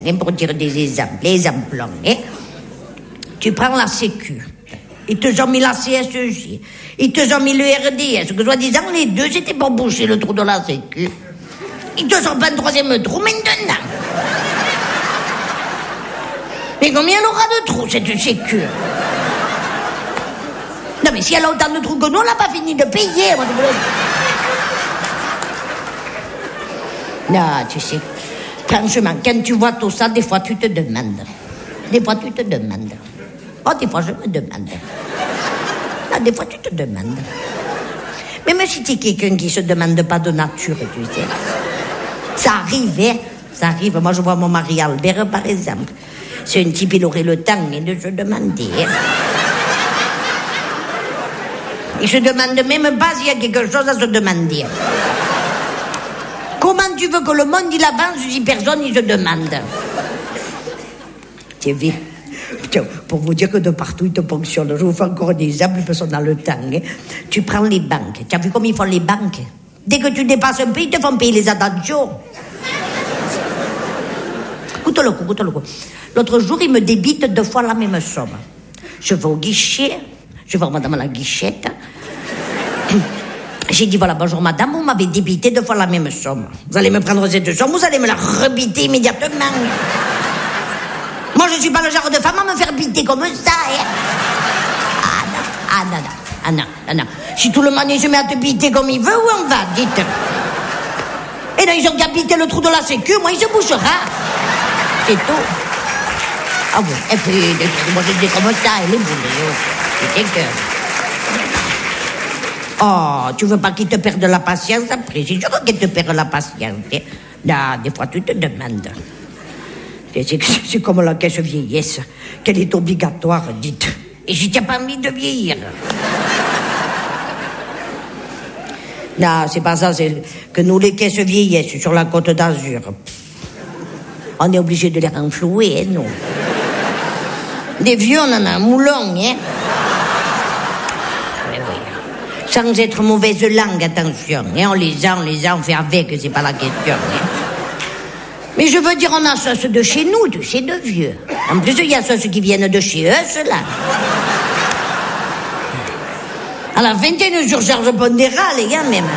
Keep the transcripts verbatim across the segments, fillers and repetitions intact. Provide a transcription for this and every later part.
Et pour dire des exemples, les exemples, hein. Tu prends la Sécu, ils te ont mis la C S G, ils te ont mis le R D S, que soi-disant les deux c'était pour boucher le trou de la Sécu. Ils te ont pas un troisième trou maintenant. Mais combien elle aura de trous cette Sécu? Non mais si elle a autant de trous que nous, on n'a pas fini de payer. Moi, je... Non, tu sais, franchement, quand tu vois tout ça, des fois tu te demandes. Des fois tu te demandes. Oh, des fois je me demande. Ah, des fois tu te demandes. Même si tu es quelqu'un qui se demande pas de nature, tu sais. Ça arrive, hein. Ça arrive. Moi, je vois mon mari Albert, par exemple. C'est un type, il aurait le temps hein, de se demander. Hein. Il se demande même pas s'il y a quelque chose à se demander. Comment tu veux que le monde il avance si personne il se demande? Tu vu? Pour vous dire que de partout ils te ponctionnent. Je vous fais encore des exemples parce qu'on a le temps. Hein. Tu prends les banques. Tu as vu comme ils font les banques? Dès que tu dépasses un peu, ils te font payer les attentions. Écoute le coup, écoute le coup. L'autre jour, ils me débitent deux fois la même somme. Je vais au guichet, je vais voir madame à la guichette. J'ai dit, voilà, bonjour madame, vous m'avez débité deux fois la même somme. Vous allez me prendre cette somme, vous allez me la rebiter immédiatement. Moi, je ne suis pas le genre de femme à me faire biter comme ça. Hein. Ah non, ah non, non, ah non, ah non. Si tout le monde se met à te biter comme il veut, où on va, dites. Et là, ils ont qu'à biter le trou de la Sécu, moi, il se bouchera. C'est tout. Ah oui, et puis, moi, je dis comme ça, elle est boulée. C'est que... Oh, tu veux pas qu'il te perde la patience après? C'est sûr qu'il te perd la patience. Là, des fois, tu te demandes. C'est, c'est comme la caisse vieillesse, qu'elle est obligatoire, dites. Et si tu n'as pas envie de vieillir. Non, c'est pas ça, c'est que nous, les caisses vieillesse sur la Côte d'Azur, on est obligé de les renflouer, hein, nous. Des vieux, on en a un moulon, hein. Mais oui. Sans être mauvaise langue, attention. Hein, on les a, on les a, on fait avec, c'est pas la question. Hein. Mais je veux dire, on a ceux de chez nous, tu sais, de vieux. En plus, il y a ceux qui viennent de chez eux, ceux-là. À la vingtaine de surcharge pondérale, les gars, même.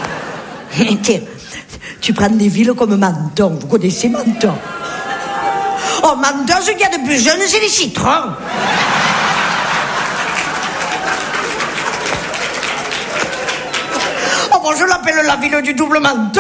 Tu prends des villes comme Menton. Vous connaissez Menton? Oh, Menton, ce qu'il y a de plus jeune, c'est les citrons. Oh, bon, je l'appelle la ville du double Menton.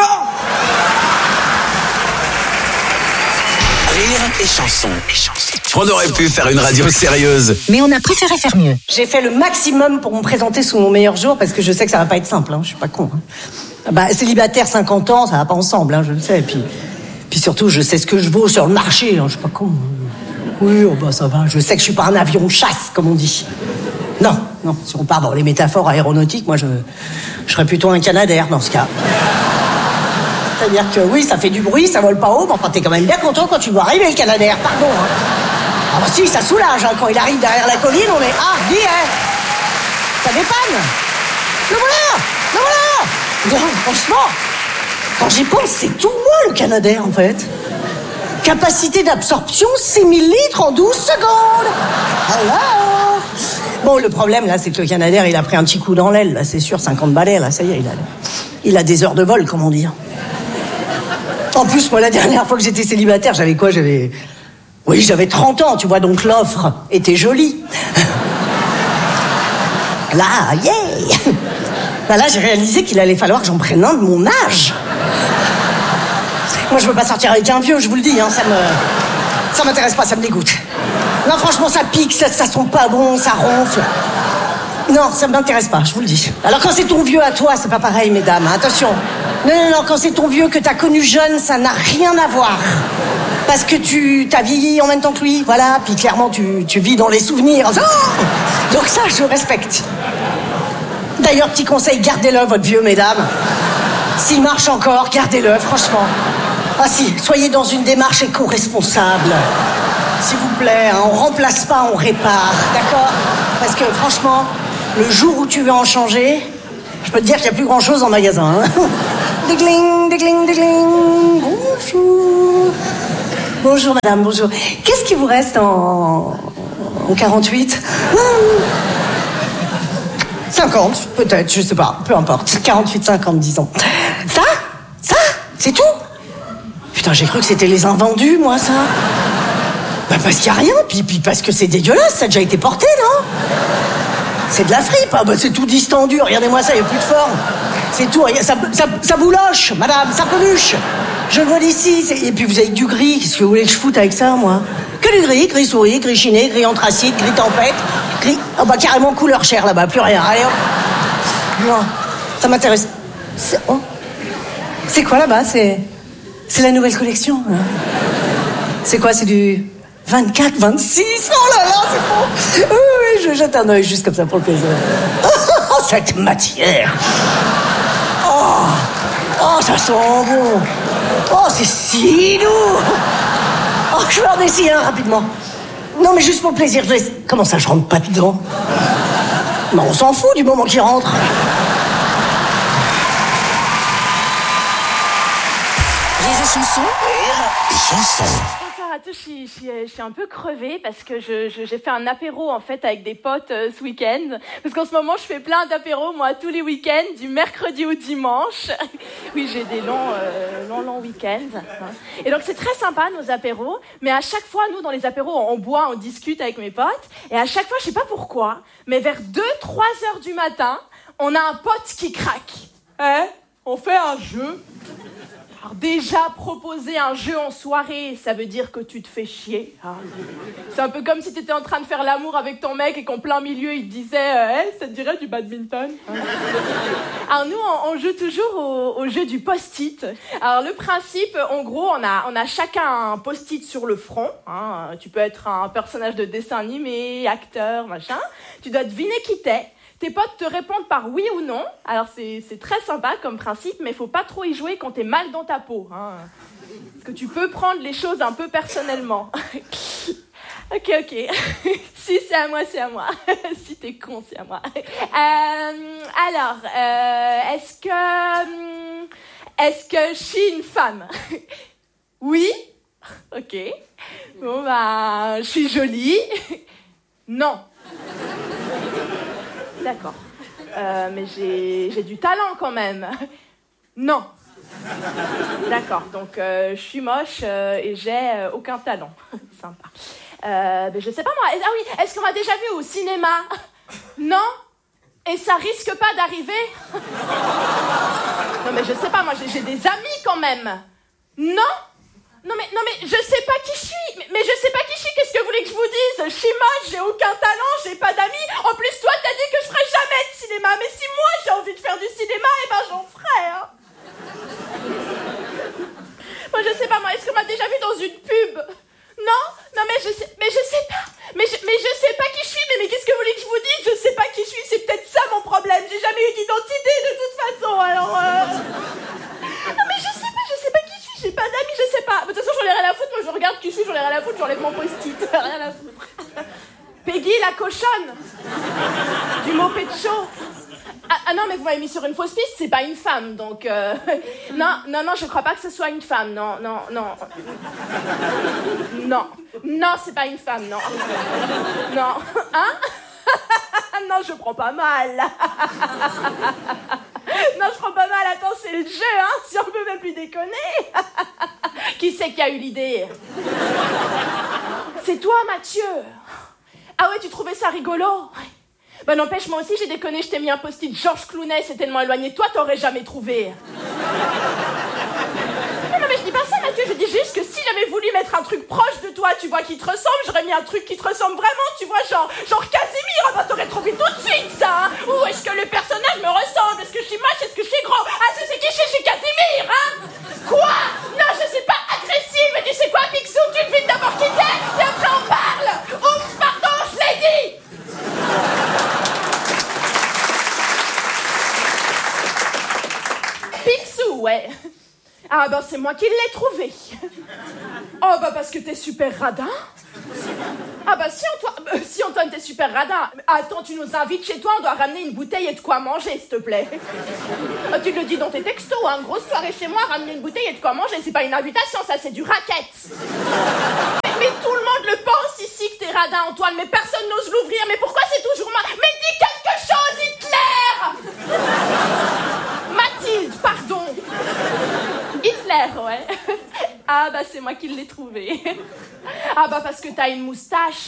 Rire et chanson. On aurait pu faire une radio sérieuse, mais on a préféré faire mieux. J'ai fait le maximum pour me présenter sous mon meilleur jour parce que je sais que ça va pas être simple. Hein, je suis pas con. Hein. Bah, célibataire, cinquante ans, ça va pas ensemble. Hein, je le sais. Et puis, puis surtout, je sais ce que je vaux sur le marché. Hein, je suis pas con. Oui, oh bah ça va. Je sais que je suis pas un avion de chasse, comme on dit. Non, non. Si on part dans les métaphores aéronautiques, moi, je, je serais plutôt un Canadair dans ce cas. C'est-à-dire que oui, ça fait du bruit, ça vole pas haut, mais enfin, t'es quand même bien content quand tu vois arriver le Canadair, pardon. Hein. Ah bah si, ça soulage, hein. Quand il arrive derrière la colline, on est... Ah, dis, hein. Ça dépanne. Le voilà, le voilà. Non, franchement, quand j'y pense, c'est tout moi, le Canadair, en fait. Capacité d'absorption, six mille litres en douze secondes. Alors... Bon, le problème, là, c'est que le Canadair, il a pris un petit coup dans l'aile, là, c'est sûr, cinquante balais, là, ça y est, il a, il a des heures de vol, comment dire. En plus, moi, la dernière fois que j'étais célibataire, j'avais quoi? J'avais... Oui, j'avais trente ans, tu vois, donc l'offre était jolie. Là, yeah. Bah là, j'ai réalisé qu'il allait falloir que j'en prenne un de mon âge. Moi, je veux pas sortir avec un vieux, je vous le dis, hein, ça me... Ça m'intéresse pas, ça me dégoûte. Non, franchement, ça pique, ça, ça sent pas bon, ça ronfle. Non, ça m'intéresse pas, je vous le dis. Alors, quand c'est ton vieux à toi, c'est pas pareil, mesdames, hein, attention. Non, non, non, quand c'est ton vieux que t'as connu jeune, ça n'a rien à voir. Parce que tu t'as vieilli en même temps que lui, voilà, puis clairement, tu, tu vis dans les souvenirs. Oh, donc ça, je respecte. D'ailleurs, petit conseil, gardez-le, votre vieux, mesdames. S'il marche encore, gardez-le, franchement. Ah si, soyez dans une démarche éco-responsable. S'il vous plaît, hein, on remplace pas, on répare, d'accord? Parce que franchement, le jour où tu veux en changer, je peux te dire qu'il n'y a plus grand-chose en magasin. Hein. Dégling, dégling, dégling, bonjour. Bonjour madame, bonjour. Qu'est-ce qui vous reste en, en quarante-huit? cinquante, peut-être, je sais pas, peu importe. quarante-huit, cinquante, disons. Ça? Ça? C'est tout? Putain, j'ai cru que c'était les invendus, moi, ça. Bah, parce qu'il y a rien, puis, puis parce que c'est dégueulasse, ça a déjà été porté, non? C'est de la fripe, ah, bah, c'est tout distendu, regardez-moi ça, il n'y a plus de forme. C'est tout, ça, ça, ça bouloche, madame, ça peluche. Je le vois d'ici, c'est... et puis vous avez du gris, qu'est-ce que vous voulez que je foute avec ça, moi? Que du gris, gris souris, gris chiné, gris anthracite, gris tempête, gris... Oh bah carrément couleur chair là-bas, plus rien, allez hop. Non, ça m'intéresse. C'est, oh. C'est quoi là-bas? C'est... C'est la nouvelle collection, hein. C'est quoi, c'est du... vingt-quatre, vingt-six, oh là là, c'est bon. Oui, oui, je jette un œil juste comme ça pour le plaisir. Oh, cette matière. Oh, oh, ça sent bon. Oh, c'est si doux. Oh, je vais en essayer un rapidement. Non, mais juste pour le plaisir. Je laisse... Comment ça, je rentre pas dedans? Non, on s'en fout du moment qu'il rentre. Rire et chanson. Rire et chanson. À tous, je suis, je, suis, je suis un peu crevée parce que je, je, j'ai fait un apéro en fait avec des potes euh, ce week-end. Parce qu'en ce moment, je fais plein d'apéros, moi, tous les week-ends, du mercredi au dimanche. Oui, j'ai des longs, euh, longs, longs week-ends. Et donc, c'est très sympa, nos apéros. Mais à chaque fois, nous, dans les apéros, on boit, on discute avec mes potes. Et à chaque fois, je sais pas pourquoi, mais vers deux trois heures du matin, on a un pote qui craque. Hein? On fait un jeu. Alors déjà, proposer un jeu en soirée, ça veut dire que tu te fais chier. Hein. C'est un peu comme si tu étais en train de faire l'amour avec ton mec et qu'en plein milieu, il te disait euh, hey, « ça te dirait du badminton hein. ?» Alors nous, on, on joue toujours au, au jeu du post-it. Alors le principe, en gros, on a, on a chacun un post-it sur le front. Hein. Tu peux être un personnage de dessin animé, acteur, machin. Tu dois deviner qui t'es. Tes potes te répondent par oui ou non. Alors, c'est, c'est très sympa comme principe, mais il faut pas trop y jouer quand t'es mal dans ta peau. Hein. Parce que tu peux prendre les choses un peu personnellement. Ok, ok. Si c'est à moi, c'est à moi. Si t'es con, c'est à moi. Euh, alors, euh, est-ce que... Est-ce que je suis une femme? Oui. Ok. Bon, bah, je suis jolie. Non. D'accord. Euh, mais j'ai, j'ai du talent quand même. Non. D'accord. Donc, euh, je suis moche euh, et j'ai euh, aucun talent. Sympa. Euh, mais je sais pas moi. Ah oui, est-ce qu'on m'a déjà vu au cinéma? Non. Et ça risque pas d'arriver? Non mais je sais pas, moi j'ai, j'ai des amis quand même. Non. Non mais, non mais je sais pas qui je suis, mais, mais je sais pas qui je suis, qu'est-ce que vous voulez que je vous dise? Je suis moche, j'ai aucun talent, j'ai pas d'amis, en plus toi t'as dit que je ferais jamais de cinéma, mais si moi j'ai envie de faire du cinéma, eh ben j'en ferai hein. Moi je sais pas, moi est-ce qu'on m'a déjà vu dans une pub? Non? Non mais je sais, mais je sais pas, mais je, mais je sais pas qui je suis, mais, mais qu'est-ce que vous voulez que je vous dise? Je sais pas qui je suis, c'est peut-être ça mon problème, j'ai jamais eu d'identité de toute façon, alors euh... Non mais je sais pas, je sais pas qui je suis, j'ai pas d'amis, je sais pas. De toute façon j'en ai rien à foutre, moi je regarde qui je suis, j'en ai rien à foutre, j'enlève mon post-it, rien à foutre. Peggy la cochonne. Du mot pécho. Ah, ah non mais vous m'avez mis sur une fausse piste, c'est pas une femme, donc euh... Non, non, non, je crois pas que ce soit une femme, non, non, non. Non, non, c'est pas une femme, non. Non, hein? Non, je prends pas mal. Non, je prends pas mal, attends, c'est le jeu, hein, si on peut même plus déconner. Qui c'est qui a eu l'idée? C'est toi, Mathieu. Ah ouais, tu trouvais ça rigolo? Bah n'empêche, moi aussi j'ai déconné, je t'ai mis un post-it Georges Clooney, c'est tellement éloigné. Toi, t'aurais jamais trouvé. Non, non, mais je dis pas ça, Mathieu, je dis juste que si j'avais voulu mettre un truc proche de toi, tu vois, qui te ressemble, j'aurais mis un truc qui te ressemble vraiment, tu vois, genre, genre Casimir, ah bah t'aurais trouvé tout de suite, ça, hein. Ou est-ce que le personnage me ressemble? Est-ce que je suis moche? Est-ce que je suis gros? Ah, c'est qui je suis, je suis Casimir, hein? Quoi? Non, je suis pas agressive, mais tu sais quoi, Picsou, tu devines d'abord qui t'es, et après on parle. Oups, pardon, je l'ai dit. Picsou, ouais. Ah ben c'est moi qui l'ai trouvé. Oh bah parce que t'es super radin. Ah bah si Antoine, euh, si Antoine t'es super radin. Attends, tu nous invites chez toi, on doit ramener une bouteille et de quoi manger, s'il te plaît. Ah, tu le dis dans tes textos, hein, grosse soirée chez moi, ramener une bouteille et de quoi manger, c'est pas une invitation, ça c'est du racket. Mais, mais tout le monde le pense ici que t'es radin, Antoine, mais personne n'ose l'ouvrir, mais pourquoi c'est toujours moi? Mais dis quelque chose, Hitler! Mathilde, pardon. Hitler, ouais. Ah bah c'est moi qui l'ai trouvé. Ah bah parce que t'as une moustache.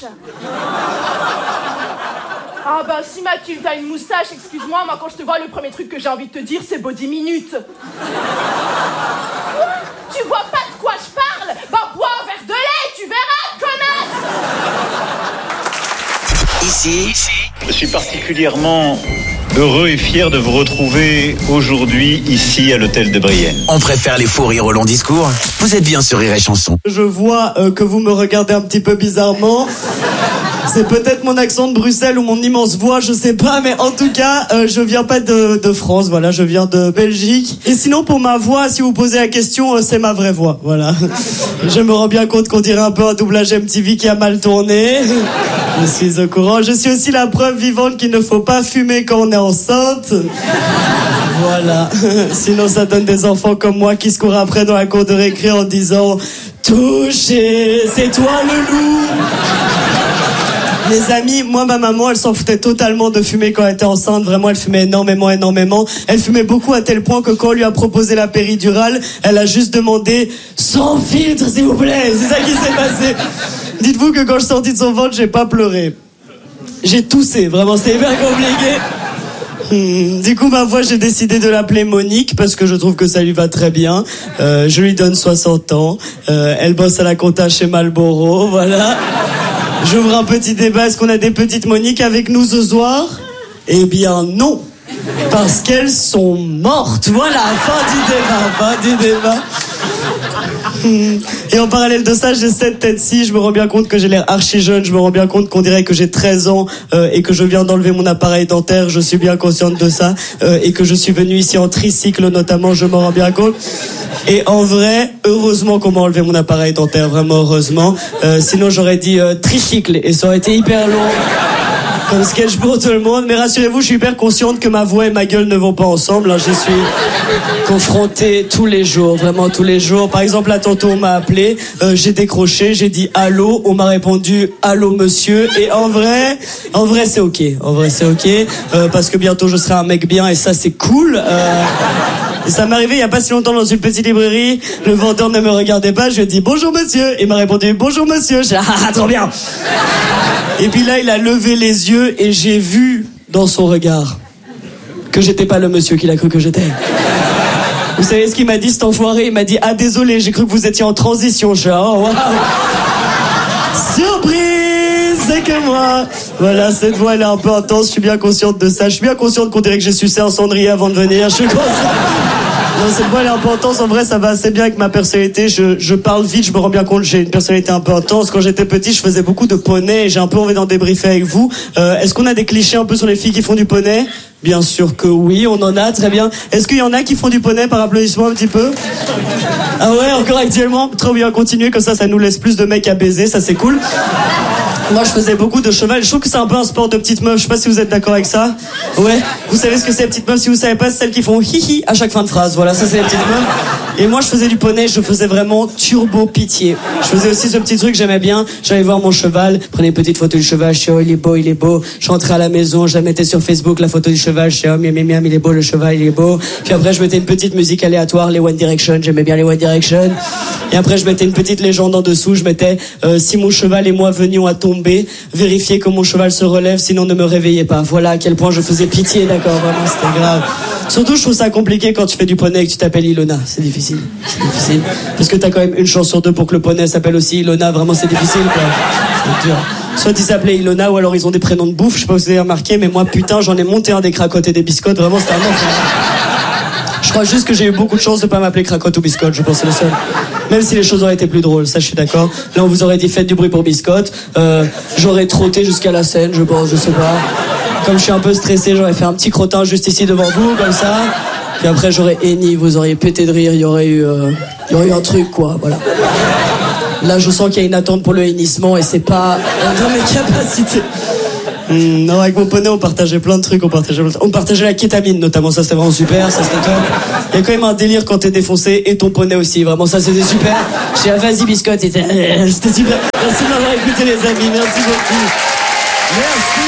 Ah bah si Mathilde, t'as une moustache, excuse-moi, moi quand je te vois, le premier truc que j'ai envie de te dire, c'est body minute. Quoi? Tu vois pas de quoi je parle? Bah bois un verre de lait, tu verras, connasse. Ici, je suis particulièrement heureux et fier de vous retrouver aujourd'hui ici à l'hôtel de Brienne. on préfère les faux rires au long discours. Vous êtes bien sur Rire et Chanson. Je vois euh, que vous me regardez un petit peu bizarrement. C'est peut-être mon accent de Bruxelles ou mon immense voix, je sais pas, mais en tout cas, euh, je viens pas de, de France, voilà, je viens de Belgique. Et sinon, pour ma voix, si vous posez la question, euh, c'est ma vraie voix, voilà. Je me rends bien compte qu'on dirait un peu un doublage M T V qui a mal tourné. Je suis au courant. Je suis aussi la preuve vivante qu'il ne faut pas fumer quand on est enceinte. Voilà. Sinon, ça donne des enfants comme moi qui se courent après dans la cour de récré en disant « Touché, c'est toi le loup !» Les amis, moi, ma maman, elle s'en foutait totalement de fumer quand elle était enceinte. Vraiment, elle fumait énormément, énormément. Elle fumait beaucoup à tel point que quand on lui a proposé la péridurale, elle a juste demandé « Sans filtre, s'il vous plaît !» C'est ça qui s'est passé. Dites-vous que quand je suis sorti de son ventre, j'ai pas pleuré. J'ai toussé, vraiment, c'est hyper compliqué. Hmm, du coup, ma voix, j'ai décidé de l'appeler Monique parce que je trouve que ça lui va très bien. Euh, je lui donne soixante ans. Euh, elle bosse à la compta chez Marlboro, voilà. J'ouvre un petit débat. Est-ce qu'on a des petites Moniques avec nous ce soir? Eh bien, non. Parce qu'elles sont mortes. Voilà, fin du débat, fin du débat. Et en parallèle de ça, j'ai cette tête-ci, je me rends bien compte que j'ai l'air archi jeune, je me rends bien compte qu'on dirait que j'ai treize ans euh, et que je viens d'enlever mon appareil dentaire, je suis bien consciente de ça, euh, et que je suis venu ici en tricycle notamment, je m'en rends bien compte. Et en vrai, heureusement qu'on m'a enlevé mon appareil dentaire, vraiment heureusement, euh, sinon j'aurais dit euh, tricycle et ça aurait été hyper long. Comme sketch pour tout le monde, mais rassurez-vous, je suis hyper consciente que ma voix et ma gueule ne vont pas ensemble, hein. Je suis confronté tous les jours, vraiment tous les jours. Par exemple, là, tantôt, on m'a appelé, euh, j'ai décroché, j'ai dit allô, on m'a répondu allô monsieur, et en vrai, en vrai c'est ok, en vrai c'est ok, euh, parce que bientôt je serai un mec bien et ça c'est cool. Euh... Et ça m'est arrivé il y a pas si longtemps dans une petite librairie, le vendeur ne me regardait pas, je lui ai dit bonjour monsieur, et il m'a répondu bonjour monsieur, j'ai dit ah trop bien. Et puis là il a levé les yeux et j'ai vu dans son regard que j'étais pas le monsieur qu'il a cru que j'étais. Vous savez ce qu'il m'a dit cet enfoiré? Il m'a dit ah désolé, j'ai cru que vous étiez en transition. Je oh waouh. Surprise, c'est que moi. Voilà, cette voix elle est un peu intense, je suis bien consciente de ça. Je suis bien consciente qu'on dirait que j'ai sucé un cendrier avant de venir. Je suis consciente. Non, cette voix elle est un peu intense, en vrai ça va assez bien avec ma personnalité, je, je parle vite, je me rends bien compte que j'ai une personnalité un peu intense. Quand j'étais petit je faisais beaucoup de poney et j'ai un peu envie d'en débriefer avec vous. Euh, est-ce qu'on a des clichés un peu sur les filles qui font du poney? Bien sûr que oui, on en a, très bien. Est-ce qu'il y en a qui font du poney par applaudissement un petit peu? Ah ouais, encore actuellement? Trop bien, continuez, comme ça ça nous laisse plus de mecs à baiser, ça c'est cool. Moi je faisais beaucoup de cheval, je trouve que c'est un peu un sport de petites meufs, je sais pas si vous êtes d'accord avec ça. Ouais, vous savez ce que c'est les petites meufs, si vous savez pas, c'est celles qui font hihi à chaque fin de phrase, voilà, ça c'est les petites meufs. Et moi je faisais du poney, je faisais vraiment turbo pitié. Je faisais aussi ce petit truc que j'aimais bien, j'allais voir mon cheval, prenais une petite photo du cheval, je suis oh il est beau, il est beau. Je rentrais à la maison, je la mettais sur Facebook, la photo du cheval, je suis oh miam miam miam, il est beau le cheval, il est beau. Puis après je mettais une petite musique aléatoire, les One Direction, j'aimais bien les One Direction. Et après je mettais une petite légende en dessous, je mettais euh, si mon cheval et moi venions à tomber, vérifiez que mon cheval se relève, sinon ne me réveillez pas. Voilà à quel point je faisais pitié, d'accord, vraiment c'était grave. Surtout je trouve ça compliqué quand tu fais du poney et que tu t'appelles Ilona, c'est difficile, c'est difficile. Parce que t'as quand même une chance sur deux pour que le poney s'appelle aussi Ilona, vraiment c'est difficile quoi, c'est dur. Soit ils s'appelaient Ilona ou alors ils ont des prénoms de bouffe, je sais pas si vous avez remarqué, mais moi putain j'en ai monté un des cracottes et des biscottes, vraiment c'était un enfer. Je crois juste que j'ai eu beaucoup de chance de pas m'appeler Cracotte ou Biscotte, je pense c'est le seul. Même si les choses auraient été plus drôles, ça je suis d'accord. Là on vous aurait dit faites du bruit pour Biscotte, euh, j'aurais trotté jusqu'à la scène, je pense, je sais pas. Comme je suis un peu stressé, j'aurais fait un petit crottin juste ici devant vous, comme ça. Puis après j'aurais henni, vous auriez pété de rire, il y aurait eu, euh, il y aurait eu un truc quoi, voilà. Là, je sens qu'il y a une attente pour le hennissement et c'est pas dans mes capacités. Mmh, non, avec mon poney, on partageait plein de trucs. On partageait, on partageait la kétamine, notamment. Ça, c'était vraiment super. Ça, c'était top. Il y a quand même un délire quand t'es défoncé et ton poney aussi. Vraiment, ça, c'était super. J'ai dit, vas-y, biscotte. C'était, c'était super. Merci de m'avoir écouté, les amis. Merci beaucoup. Merci.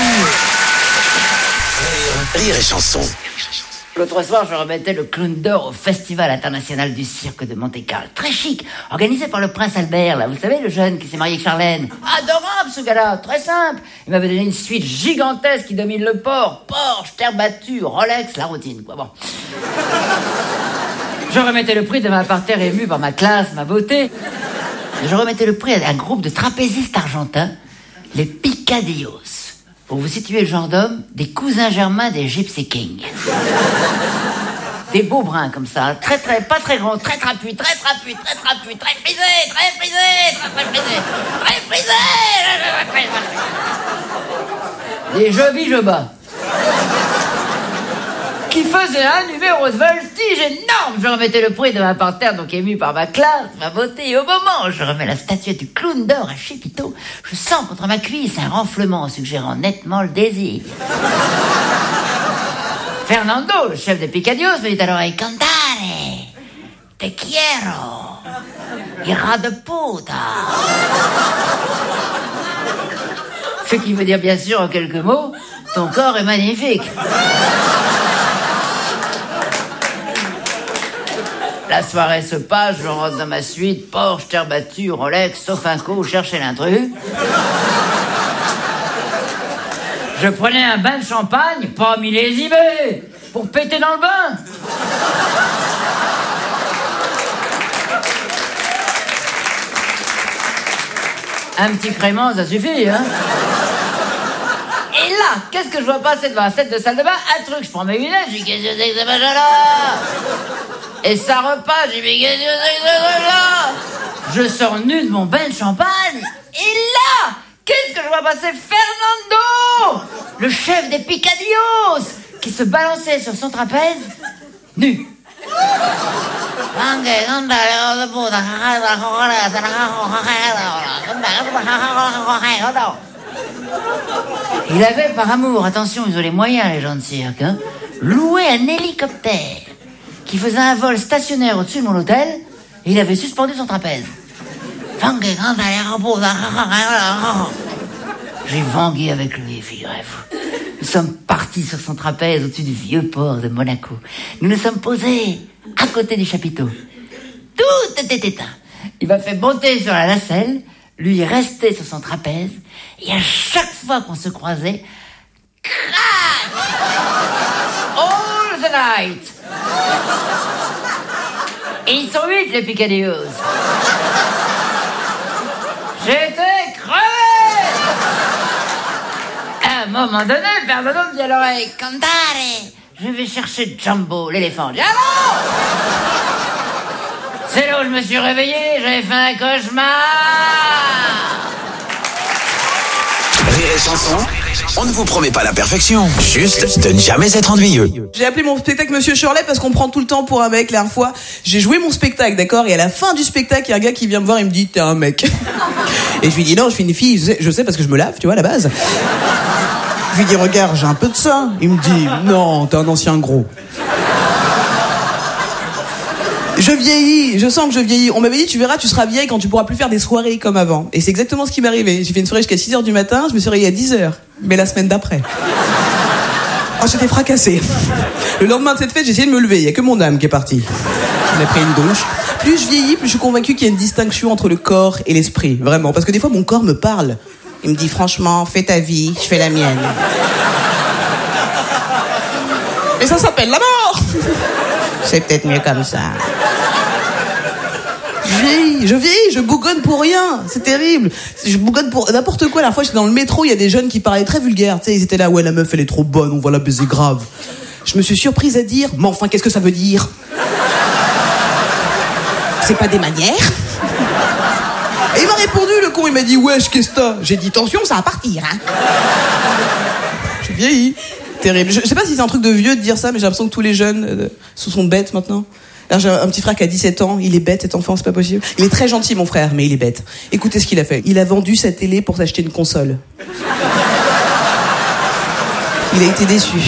Rire, rire et chanson. L'autre soir, je remettais le clown d'or au Festival international du cirque de Monte-Carlo. Très chic, organisé par le prince Albert, là. Vous savez, le jeune qui s'est marié avec Charlène. Adorable, ce gars-là, très simple. Il m'avait donné une suite gigantesque qui domine le port. Porsche, terre battue, Rolex, la routine, quoi. Bon. Je remettais le prix devant un parterre ému par ma classe, ma beauté. Je remettais le prix à un groupe de trapézistes argentins, les Picadillos. Pour vous situer le genre d'homme, des cousins germains des Gypsy Kings. Des beaux bruns comme ça, très très, pas très grands, très trapus, très trapus, très trapus, très frisés, très frisés, très très frisés, très frisés, très frisés. Des jobis jobas. Qui faisait un numéro de voltige énorme. Je remettais le prix de ma parterre, donc ému par ma classe, ma beauté. Et au moment où je remets la statuette du clown d'or à Chépiteau, je sens contre ma cuisse un renflement suggérant nettement le désir. Fernando, le chef des Picadillos, me dit à l'oreille: Cantare, te quiero, hija de puta. Ce qui veut dire bien sûr en quelques mots, ton corps est magnifique. La soirée se passe, je rentre dans ma suite, Porsche, terre battue, Rolex, sauf un coup, chercher l'intrus. Je prenais un bain de champagne, pas millésimé, pour péter dans le bain. Un petit crément, ça suffit, hein. Et là, qu'est-ce que je vois passer devant la tête de salle de bain? Un truc, je prends mes lunettes, je dis: qu'est-ce que c'est que ce machin-là? Et ça repasse, j'ai dit: qu'est-ce que c'est que ce truc-là? Je sors nu de mon bain de champagne, et là, qu'est-ce que je vois passer? Fernando, le chef des Picadillos, qui se balançait sur son trapèze, nu. Il avait, par amour, attention, ils ont les moyens, les gens de cirque, hein, loué un hélicoptère qui faisait un vol stationnaire au-dessus de mon hôtel, et il avait suspendu son trapèze. J'ai vangué avec lui, figurez-vous. Nous sommes partis sur son trapèze au-dessus du vieux port de Monaco. Nous nous sommes posés à côté du chapiteau. Tout était éteint. Il m'a fait monter sur la nacelle, lui restait sur son trapèze, et à chaque fois qu'on se croisait, crac! All the night! Et ils sont huit, les Picadillos. J'étais crevé! À un moment donné, Fernando me dit à l'oreille: Cantare, je vais chercher Jumbo, l'éléphant. Je dis: allons! C'est là où je me suis réveillé, j'avais fait un cauchemar. Rire et chanson, on ne vous promet pas la perfection, juste de ne jamais être ennuyeux. J'ai appelé mon spectacle Monsieur Shirley parce qu'on prend tout le temps pour un mec. La dernière fois, j'ai joué mon spectacle, d'accord, et à la fin du spectacle, il y a un gars qui vient me voir et me dit: t'es un mec. Et je lui dis: non, je suis une fille, je sais, je sais parce que je me lave, tu vois, à la base. Je lui dis: regarde, j'ai un peu de ça. Il me dit: non, t'es un ancien gros. Je vieillis, je sens que je vieillis. On m'avait dit: tu verras, tu seras vieille quand tu pourras plus faire des soirées comme avant. Et c'est exactement ce qui m'est arrivé. J'ai fait une soirée jusqu'à six heures du matin, je me suis réveillée à dix heures. Mais la semaine d'après. Oh, j'étais fracassée. Le lendemain de cette fête, j'ai essayé de me lever. Il y a que mon âme qui est partie. On a pris une douche. Plus je vieillis, plus je suis convaincue qu'il y a une distinction entre le corps et l'esprit. Vraiment. Parce que des fois, mon corps me parle. Il me dit: franchement, fais ta vie, je fais la mienne. Et ça s'appelle la mort. C'est peut-être mieux comme ça. Je vieillis, je vieillis, je bougonne pour rien. C'est terrible. Je bougonne pour n'importe quoi. La fois, j'étais dans le métro, il y a des jeunes qui parlaient très vulgaire. Tu sais, ils étaient là: ouais, la meuf, elle est trop bonne, on va la baiser grave. Je me suis surprise à dire: mais enfin, qu'est-ce que ça veut dire? C'est pas des manières? Et il m'a répondu, le con, il m'a dit: wesh, qu'est-ce que t'as? J'ai dit: attention, ça va partir, hein. Je vieillis. Terrible. Je sais pas si c'est un truc de vieux de dire ça, mais j'ai l'impression que tous les jeunes euh, se sont bêtes maintenant. Alors, j'ai un petit frère qui a dix-sept ans, il est bête cet enfant, c'est pas possible. Il est très gentil mon frère, mais il est bête. Écoutez ce qu'il a fait. Il a vendu sa télé pour s'acheter une console. Il a été déçu.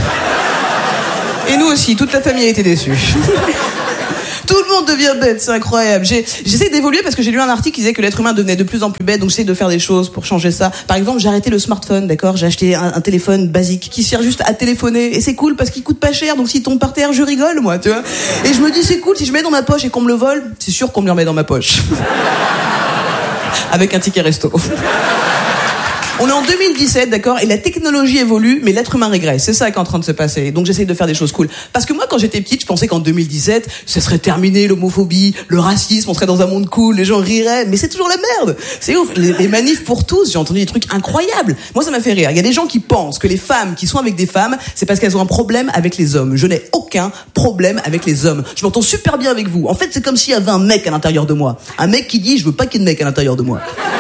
Et nous aussi, toute la famille a été déçue. Tout le monde devient bête, c'est incroyable. J'ai, j'essaie d'évoluer parce que j'ai lu un article qui disait que l'être humain devenait de plus en plus bête, donc j'essaie de faire des choses pour changer ça. Par exemple, j'ai arrêté le smartphone, d'accord ? J'ai acheté un, un téléphone basique qui sert juste à téléphoner, et c'est cool parce qu'il coûte pas cher, donc s'il tombe par terre, je rigole, moi, tu vois. Et je me dis, c'est cool, si je mets dans ma poche et qu'on me le vole, c'est sûr qu'on me le remet dans ma poche. Avec un ticket resto. On est en deux mille dix-sept, d'accord, et la technologie évolue, mais l'être humain régresse. C'est ça qui est en train de se passer. Donc j'essaye de faire des choses cool. Parce que moi, quand j'étais petite, je pensais qu'en deux mille dix-sept, ce serait terminé l'homophobie, le racisme, on serait dans un monde cool, les gens riraient, mais c'est toujours la merde. C'est ouf. Les, les manifs pour tous, j'ai entendu des trucs incroyables. Moi, ça m'a fait rire. Il y a des gens qui pensent que les femmes qui sont avec des femmes, c'est parce qu'elles ont un problème avec les hommes. Je n'ai aucun problème avec les hommes. Je m'entends super bien avec vous. En fait, c'est comme s'il y avait un mec à l'intérieur de moi. Un mec qui dit, je veux pas qu'il y ait de mec à l'intérieur de moi.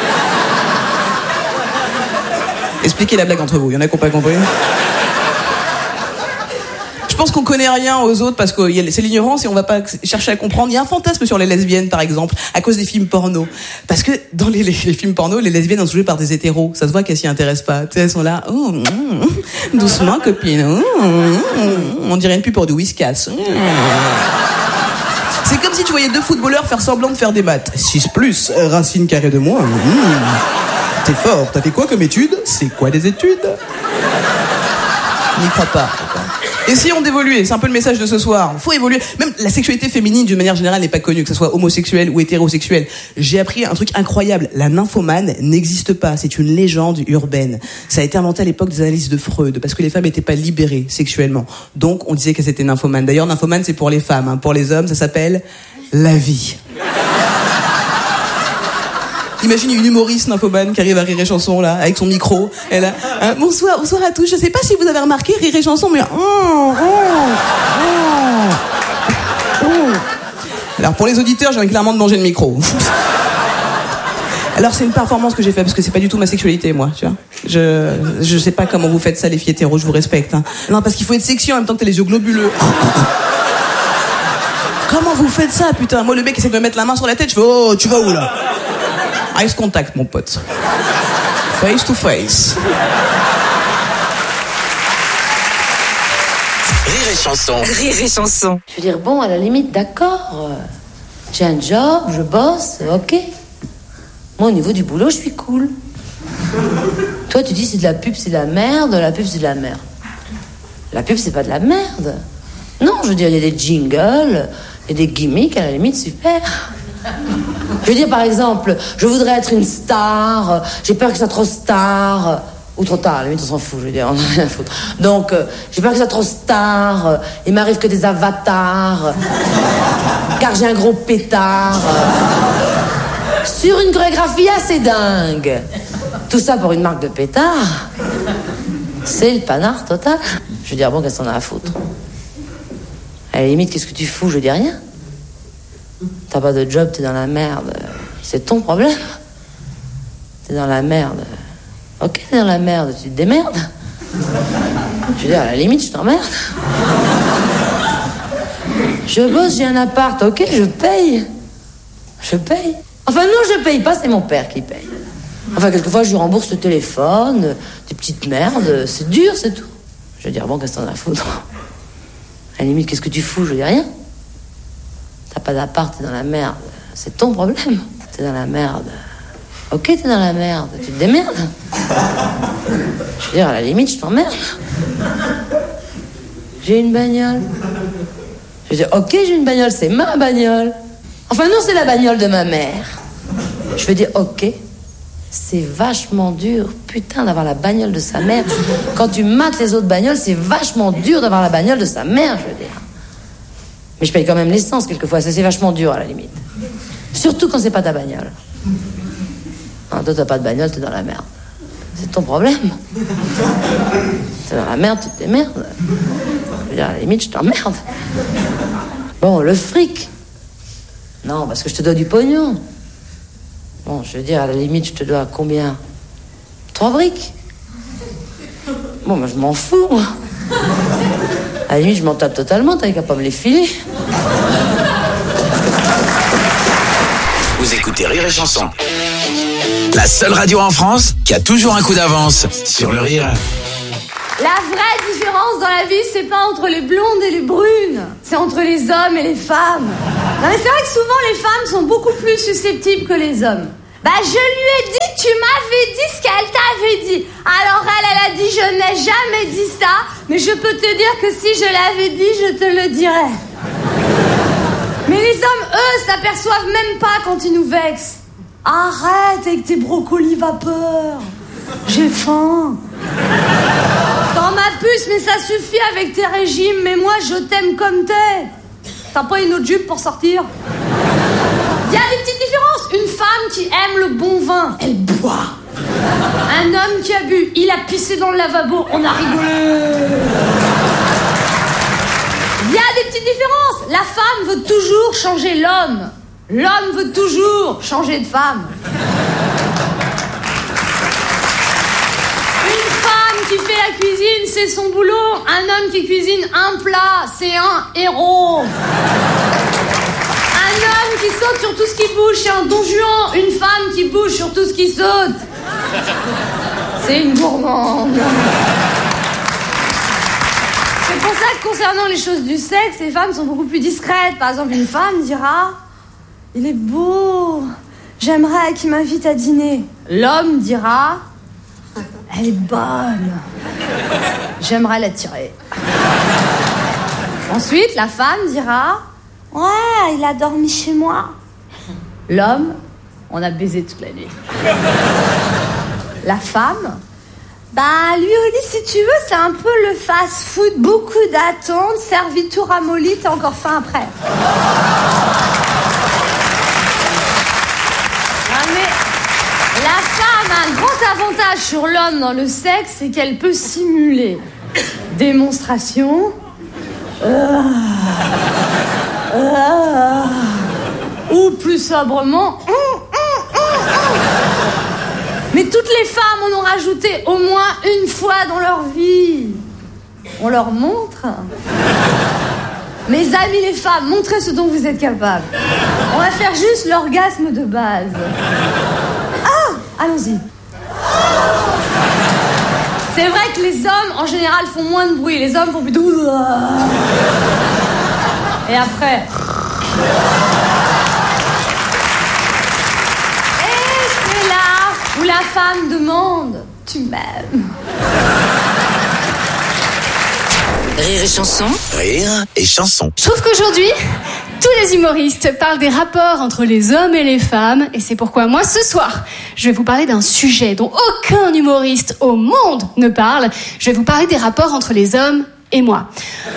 Expliquez la blague entre vous, il y en a qui n'ont pas compris. Je pense qu'on connaît rien aux autres parce que c'est l'ignorance et on va pas chercher à comprendre. Il y a un fantasme sur les lesbiennes, par exemple, à cause des films porno. Parce que dans les, les, les films porno, les lesbiennes sont jouées par des hétéros. Ça se voit qu'elles s'y intéressent pas. Tu sais, elles sont là, oh, mm, doucement, copine. Oh, mm, on dirait une pub pour du Whiskas. Mm. C'est comme si tu voyais deux footballeurs faire semblant de faire des maths. six plus, racine carrée de moins. Mm. T'es fort, t'as fait quoi comme études ? C'est quoi des études ? N'y crois pas. Essayons d'évoluer, c'est un peu le message de ce soir. Faut évoluer. Même la sexualité féminine, d'une manière générale, n'est pas connue, que ce soit homosexuelle ou hétérosexuelle. J'ai appris un truc incroyable. La nymphomane n'existe pas. C'est une légende urbaine. Ça a été inventé à l'époque des analyses de Freud, parce que les femmes n'étaient pas libérées sexuellement. Donc, on disait qu'elles étaient nymphomanes. D'ailleurs, nymphomane, c'est pour les femmes. Hein. Pour les hommes, ça s'appelle la vie. Imagine une humoriste nymphomane qui arrive à Rire et Chanson, là, avec son micro. Elle a, hein, bonsoir, bonsoir à tous. Je sais pas si vous avez remarqué, Rire et Chanson, mais... Oh, oh, oh, oh. Alors, pour les auditeurs, j'ai clairement de manger le micro. Alors, c'est une performance que j'ai faite, parce que c'est pas du tout ma sexualité, moi, tu vois. Je, je sais pas comment vous faites ça, les filles hétéros, je vous respecte. Hein. Non, parce qu'il faut être sexy en même temps que t'as les yeux globuleux. Comment vous faites ça, putain ? Moi, le mec essaie de me mettre la main sur la tête, je fais, oh, tu vas où, là ? Eyes contact, mon pote. Face to face. Rire et Chanson. Rire et Chanson. Je veux dire, bon, à la limite, d'accord. J'ai un job, je bosse, ok. Moi, au niveau du boulot, je suis cool. Toi, tu dis c'est de la pub, c'est de la merde. La pub, c'est de la merde. La pub, c'est pas de la merde. Non, je veux dire, il y a des jingles, il y a des gimmicks, à la limite, super. Je veux dire, par exemple, je voudrais être une star, j'ai peur que ça soit trop star, ou trop tard, à la limite, on s'en fout, je veux dire, on n'a rien à foutre. Donc, euh, j'ai peur que ça soit trop star, euh, il m'arrive que des avatars, euh, car j'ai un gros pétard, euh, sur une chorégraphie assez dingue. Tout ça pour une marque de pétard, c'est le panard total. Je veux dire, bon, qu'est-ce qu'on a à foutre ? À la limite, qu'est-ce que tu fous ? Je dis rien. T'as pas de job, t'es dans la merde. C'est ton problème. T'es dans la merde. Ok, t'es dans la merde, tu te démerdes. Je veux dire, à la limite, je t'emmerde. Je bosse, j'ai un appart, ok, je paye. Je paye. Enfin, non, je paye pas, c'est mon père qui paye. Enfin, quelquefois, je lui rembourse le téléphone, des petites merdes. C'est dur, c'est tout. Je veux dire, bon, qu'est-ce que t'en as à foutre ? À la limite, qu'est-ce que tu fous ? Je dis rien. T'as pas d'appart, t'es dans la merde. C'est ton problème. T'es dans la merde. Ok, t'es dans la merde. Tu te démerdes. Je veux dire, à la limite, je t'emmerde. J'ai une bagnole. Je veux dire, ok, j'ai une bagnole, c'est ma bagnole. Enfin, non, c'est la bagnole de ma mère. Je veux dire, ok, c'est vachement dur, putain, d'avoir la bagnole de sa mère. Quand tu mates les autres bagnoles, c'est vachement dur d'avoir la bagnole de sa mère, je veux dire. Mais je paye quand même l'essence quelquefois, ça c'est vachement dur à la limite. Surtout quand c'est pas ta bagnole. Non, toi t'as pas de bagnole, t'es dans la merde. C'est ton problème. T'es dans la merde, tu te démerdes. Je veux dire, à la limite, je t'emmerde. Bon, le fric. Non, parce que je te dois du pognon. Bon, je veux dire, à la limite, je te dois combien ? Trois briques. Bon, moi, je m'en fous, moi. À la limite, je m'en tape totalement, t'as qu'à pas me les filer. Vous écoutez Rire et Chanson. La seule radio en France qui a toujours un coup d'avance sur le rire. La vraie différence dans la vie, c'est pas entre les blondes et les brunes, c'est entre les hommes et les femmes. Non mais c'est vrai que souvent les femmes sont beaucoup plus susceptibles que les hommes. Bah je lui ai dit, tu m'avais dit ce qu'elle t'avait dit. Alors elle, elle a dit, je n'ai jamais dit ça, mais je peux te dire que si je l'avais dit, je te le dirais. Mais les hommes, eux, s'aperçoivent même pas quand ils nous vexent. Arrête avec tes brocolis vapeur. J'ai faim. T'en ma puce, mais ça suffit avec tes régimes, mais moi je t'aime comme t'es. T'as pas une autre jupe pour sortir? Il y a des petites différences. Une femme qui aime le bon vin, elle boit. Un homme qui a bu, il a pissé dans le lavabo, on a rigolé. Il y a des petites différences. La femme veut toujours changer l'homme. L'homme veut toujours changer de femme. Une femme qui fait la cuisine, c'est son boulot. Un homme qui cuisine un plat, c'est un héros. Un homme qui saute sur tout ce qui bouge, c'est un don Juan. Une femme qui bouge sur tout ce qui saute, c'est une gourmande. C'est pour ça que concernant les choses du sexe, les femmes sont beaucoup plus discrètes. Par exemple, une femme dira « Il est beau, j'aimerais qu'il m'invite à dîner ». L'homme dira « Elle est bonne, j'aimerais la tirer ». Ensuite, la femme dira « Ouais, il a dormi chez moi ». L'homme, on a baisé toute la nuit. La femme, bah lui aussi, si tu veux, c'est un peu le fast-food, beaucoup d'attentes, servi tout ramolli, t'as encore faim après. Ah, mais la femme a un grand avantage sur l'homme dans le sexe, c'est qu'elle peut simuler démonstration, euh, euh, ou plus sobrement, hum, hum, hum, hum. Mais toutes les femmes en ont rajouté au moins une fois dans leur vie. On leur montre. Mes amis les femmes, montrez ce dont vous êtes capables. On va faire juste l'orgasme de base. Ah, allons-y. C'est vrai que les hommes, en général, font moins de bruit. Les hommes font plutôt... Et après... Où la femme demande « Tu m'aimes ?» Rire et chanson. Rire et chanson. Je trouve qu'aujourd'hui, tous les humoristes parlent des rapports entre les hommes et les femmes. Et c'est pourquoi moi, ce soir, je vais vous parler d'un sujet dont aucun humoriste au monde ne parle. Je vais vous parler des rapports entre les hommes et moi.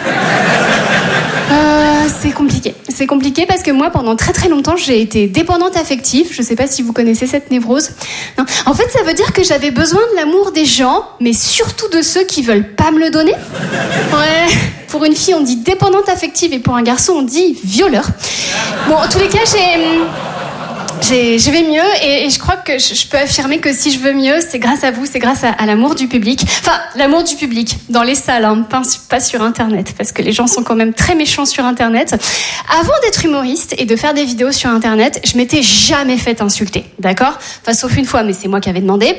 Euh, c'est compliqué. C'est compliqué parce que moi, pendant très très longtemps, j'ai été dépendante affective. Je sais pas si vous connaissez cette névrose. Non. En fait, ça veut dire que j'avais besoin de l'amour des gens, mais surtout de ceux qui veulent pas me le donner. Ouais. Pour une fille, on dit dépendante affective et pour un garçon, on dit violeur. Bon, en tous les cas, j'ai... J'ai, je vais mieux et, et je crois que je, je peux affirmer que si je veux mieux, c'est grâce à vous, c'est grâce à, à l'amour du public. Enfin, l'amour du public, dans les salles, hein, pas, pas sur Internet, parce que les gens sont quand même très méchants sur Internet. Avant d'être humoriste et de faire des vidéos sur Internet, je m'étais jamais fait insulter, d'accord ? Enfin, sauf une fois, mais c'est moi qui avais demandé.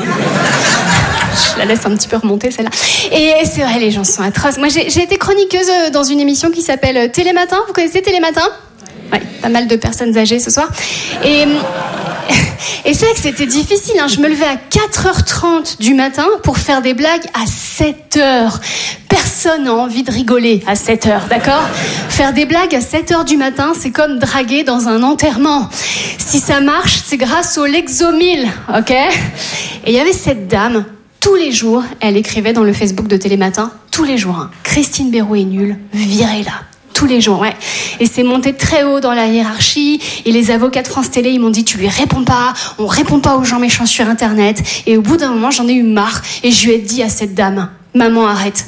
Je la laisse un petit peu remonter, celle-là. Et c'est vrai, les gens sont atroces. Moi, j'ai, j'ai été chroniqueuse dans une émission qui s'appelle Télématin. Vous connaissez Télématin ? Ouais, pas mal de personnes âgées ce soir. Et, et c'est vrai que c'était difficile, hein. Je me levais à quatre heures trente du matin pour faire des blagues à sept heures. Personne n'a envie de rigoler à sept heures, d'accord ? Faire des blagues à sept heures du matin, c'est comme draguer dans un enterrement. Si ça marche, c'est grâce au Lexomil, ok ? Et il y avait cette dame, tous les jours, elle écrivait dans le Facebook de Télématin, tous les jours, hein, Christine Béraud est nulle, virez-la. Tous les jours, ouais. Et c'est monté très haut dans la hiérarchie. Et les avocats de France Télé, ils m'ont dit, tu lui réponds pas, on répond pas aux gens méchants sur Internet. Et au bout d'un moment, j'en ai eu marre. Et je lui ai dit à cette dame, maman, arrête.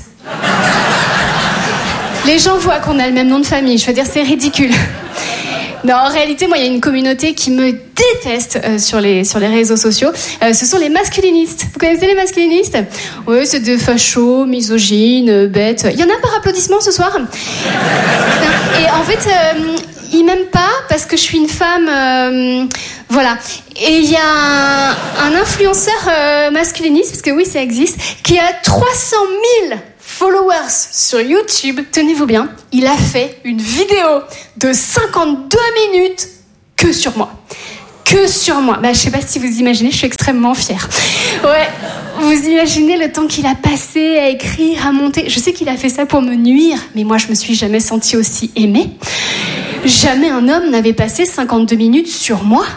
Les gens voient qu'on a le même nom de famille. Je veux dire, c'est ridicule. Non, en réalité, moi, il y a une communauté qui me déteste euh, sur les sur les réseaux sociaux. Euh, ce sont les masculinistes. Vous connaissez les masculinistes ? Oui, c'est des fachos, misogynes, bêtes. Il y en a par applaudissement ce soir ? Et en fait, euh, ils m'aiment pas parce que je suis une femme, euh, voilà. Et il y a un, un influenceur euh, masculiniste, parce que oui, ça existe, qui a trois cent mille followers sur YouTube. Tenez-vous bien, il a fait une vidéo de cinquante-deux minutes que sur moi. Que sur moi. Bah, je sais pas si vous imaginez, je suis extrêmement fière. Ouais, vous imaginez le temps qu'il a passé à écrire, à monter. Je sais qu'il a fait ça pour me nuire, mais moi, je me suis jamais sentie aussi aimée. Jamais un homme n'avait passé cinquante-deux minutes sur moi.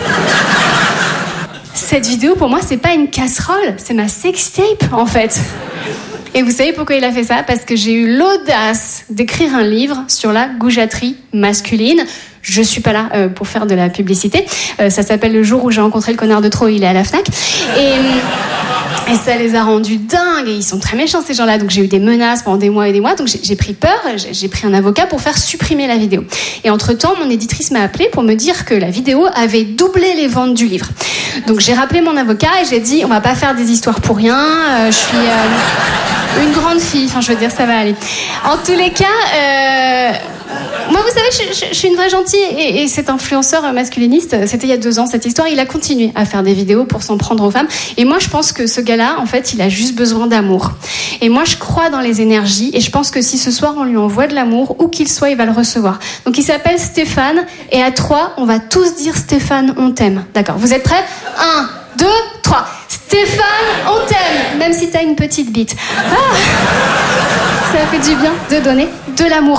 Cette vidéo, pour moi, c'est pas une casserole, c'est ma sextape, en fait. Et vous savez pourquoi il a fait ça? Parce que j'ai eu l'audace d'écrire un livre sur la goujaterie masculine. Je suis pas là euh, pour faire de la publicité. Euh, ça s'appelle Le jour où j'ai rencontré le connard de trop, il est à la Fnac. Et, et ça les a rendus dingues. Et ils sont très méchants, ces gens-là. Donc j'ai eu des menaces pendant des mois et des mois. Donc j'ai, j'ai pris peur. J'ai, j'ai pris un avocat pour faire supprimer la vidéo. Et entre-temps, mon éditrice m'a appelé pour me dire que la vidéo avait doublé les ventes du livre. Donc j'ai rappelé mon avocat et j'ai dit, on va pas faire des histoires pour rien. Euh, je suis euh, une grande fille. Enfin, je veux dire, ça va aller. En tous les cas... Euh, Moi, vous savez, je, je, je suis une vraie gentille et, et cet influenceur masculiniste, c'était il y a deux ans, cette histoire, il a continué à faire des vidéos pour s'en prendre aux femmes. Et moi, je pense que ce gars-là, en fait, il a juste besoin d'amour. Et moi, je crois dans les énergies et je pense que si ce soir, on lui envoie de l'amour, où qu'il soit, il va le recevoir. Donc, il s'appelle Stéphane et à trois, on va tous dire Stéphane, on t'aime. D'accord, vous êtes prêts? Un, deux, trois. Stéphane, on t'aime, même si t'as une petite bite. Ah, ça fait du bien de donner de l'amour.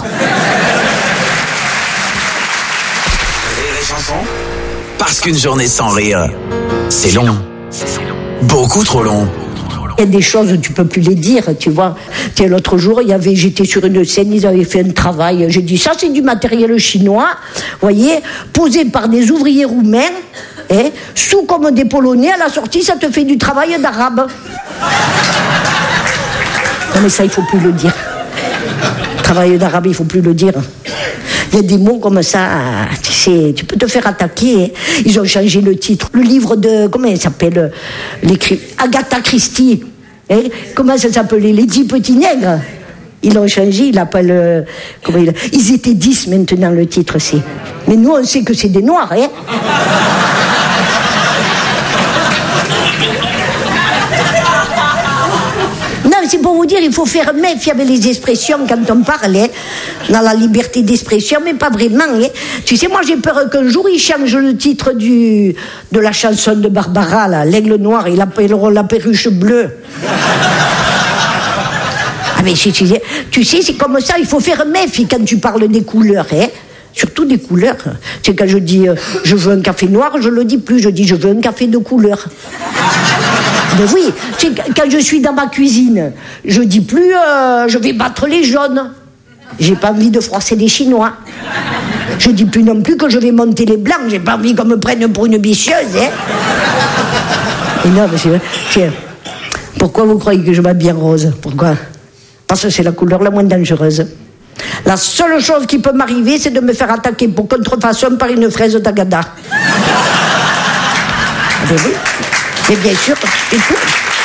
Parce qu'une journée sans rire, c'est long. Beaucoup trop long. Il y a des choses, tu peux plus les dire, tu vois. Tiens, l'autre jour, il y avait, j'étais sur une scène, ils avaient fait un travail. J'ai dit, ça, c'est du matériel chinois, voyez, posé par des ouvriers roumains, hein, sous comme des Polonais. À la sortie, ça te fait du travail d'arabe. Non, mais ça, il faut plus le dire. Travail d'arabe, il faut plus le dire. Il y a des mots comme ça, tu sais, tu peux te faire attaquer. Ils ont changé le titre. Le livre de, comment il s'appelle, l'écrit, Agatha Christie. Hein, comment ça s'appelait, Les dix petits nègres. Ils l'ont changé, il appelle, comment il, ils étaient dix maintenant, le titre, c'est. Mais nous, on sait que c'est des noirs, hein. C'est pour vous dire, il faut faire méfier avec les expressions quand on parle, hein, dans la liberté d'expression, mais pas vraiment. Hein. Tu sais, moi j'ai peur qu'un jour ils changent le titre du, de la chanson de Barbara, là, l'aigle noir, ils l'appelleront la perruche bleue. Ah mais tu sais, tu sais, c'est comme ça, il faut faire méfier quand tu parles des couleurs, hein. Surtout des couleurs. Tu sais, quand je dis euh, je veux un café noir, je le dis plus, je dis je veux un café de couleur. Mais oui, tu sais, quand je suis dans ma cuisine, je dis plus euh, je vais battre les jaunes. J'ai pas envie de froisser les Chinois. Je dis plus non plus que je vais monter les blancs. J'ai pas envie qu'on me prenne pour une bicheuse, hein. Et non, mais c'est, tiens, pourquoi vous croyez que je m'habille en rose? Pourquoi? Parce que c'est la couleur la moins dangereuse. La seule chose qui peut m'arriver, c'est de me faire attaquer pour contrefaçon par une fraise d'Agada. Mais oui, mais bien sûr, c'est tout.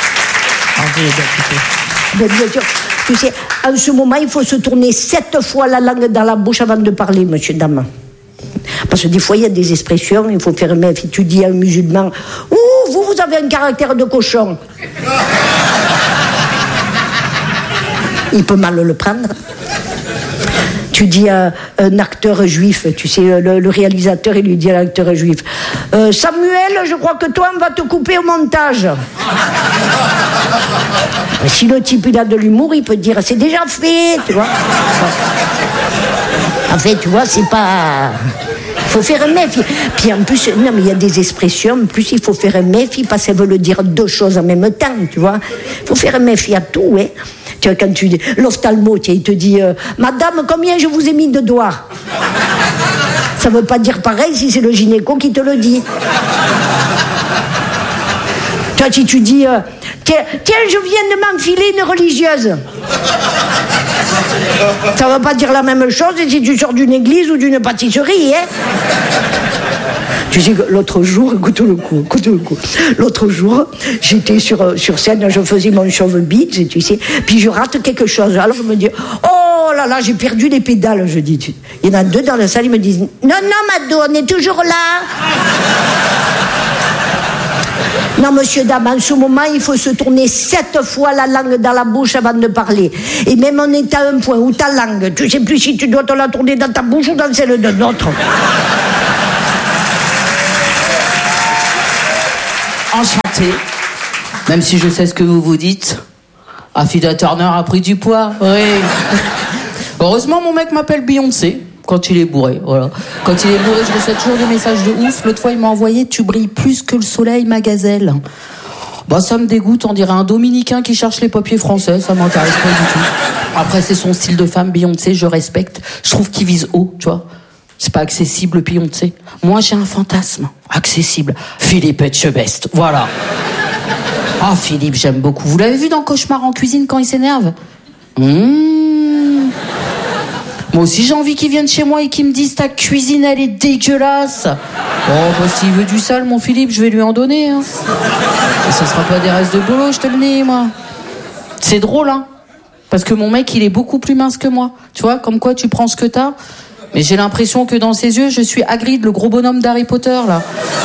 Mais bien sûr, tu sais, en ce moment, il faut se tourner sept fois la langue dans la bouche avant de parler, monsieur, dame. Parce que des fois, il y a des expressions, il faut faire méfiance. Tu dis à un musulman, ouh, vous, vous avez un caractère de cochon. Il peut mal le prendre. Tu dis à un acteur juif, tu sais, le, le réalisateur, il lui dit à l'acteur juif, euh, Samuel, je crois que toi, on va te couper au montage. Si le type, il a de l'humour, il peut dire, c'est déjà fait, tu vois. En fait, tu vois, c'est pas... Il faut faire un méfie. Puis en plus, non, mais il y a des expressions, en plus, il faut faire un méfie parce qu'elles veulent dire deux choses en même temps, tu vois. Il faut faire un méfie à tout, hein. Tu vois, quand tu dis, l'ophtalmo, tu sais, il te dit, euh, Madame, combien je vous ai mis de doigts? Ça veut pas dire pareil si c'est le gynéco qui te le dit. Toi, si tu dis, euh, tiens, tiens, je viens de m'enfiler une religieuse. Ça veut pas dire la même chose si tu sors d'une église ou d'une pâtisserie, hein. Tu sais que l'autre jour, écoute le coup, écoute le coup. L'autre jour, j'étais sur, sur scène, je faisais mon show beats, tu sais, puis je rate quelque chose. Alors je me dis, oh, oh là là, j'ai perdu les pédales, je dis. Il y en a deux dans la salle, ils me disent, non, non, Mado, on est toujours là. Non, monsieur, dame, en ce moment, il faut se tourner sept fois la langue dans la bouche avant de parler. Et même on est à un point où ta langue, tu sais plus si tu dois te la tourner dans ta bouche ou dans celle de l'autre. Enchanté. Même si je sais ce que vous vous dites. Affida Turner a pris du poids. Oui. Heureusement, mon mec m'appelle Beyoncé. Quand il est bourré, voilà. Quand il est bourré, je reçois toujours des messages de ouf. L'autre fois, il m'a envoyé « Tu brilles plus que le soleil, ma gazelle ». Bah, ça me dégoûte, on dirait un Dominicain qui cherche les papiers français, ça m'intéresse pas du tout. Après, c'est son style de femme, Beyoncé, je respecte. Je trouve qu'il vise haut, tu vois. C'est pas accessible, Beyoncé. Moi, j'ai un fantasme. Accessible. Philippe Etchebest, voilà. Ah, Philippe, j'aime beaucoup. Vous l'avez vu dans Cauchemar en cuisine quand il s'énerve ? Mmh. Moi aussi, j'ai envie qu'il vienne chez moi et qu'il me dise « Ta cuisine, elle est dégueulasse !» Oh, bah, s'il veut du sale, mon Philippe, je vais lui en donner. Hein. Et ça sera pas des restes de boulot, je te le dis, moi. C'est drôle, hein. Parce que mon mec, il est beaucoup plus mince que moi. Tu vois, comme quoi tu prends ce que t'as. Mais j'ai l'impression que dans ses yeux, je suis Hagrid, le gros bonhomme d'Harry Potter, là.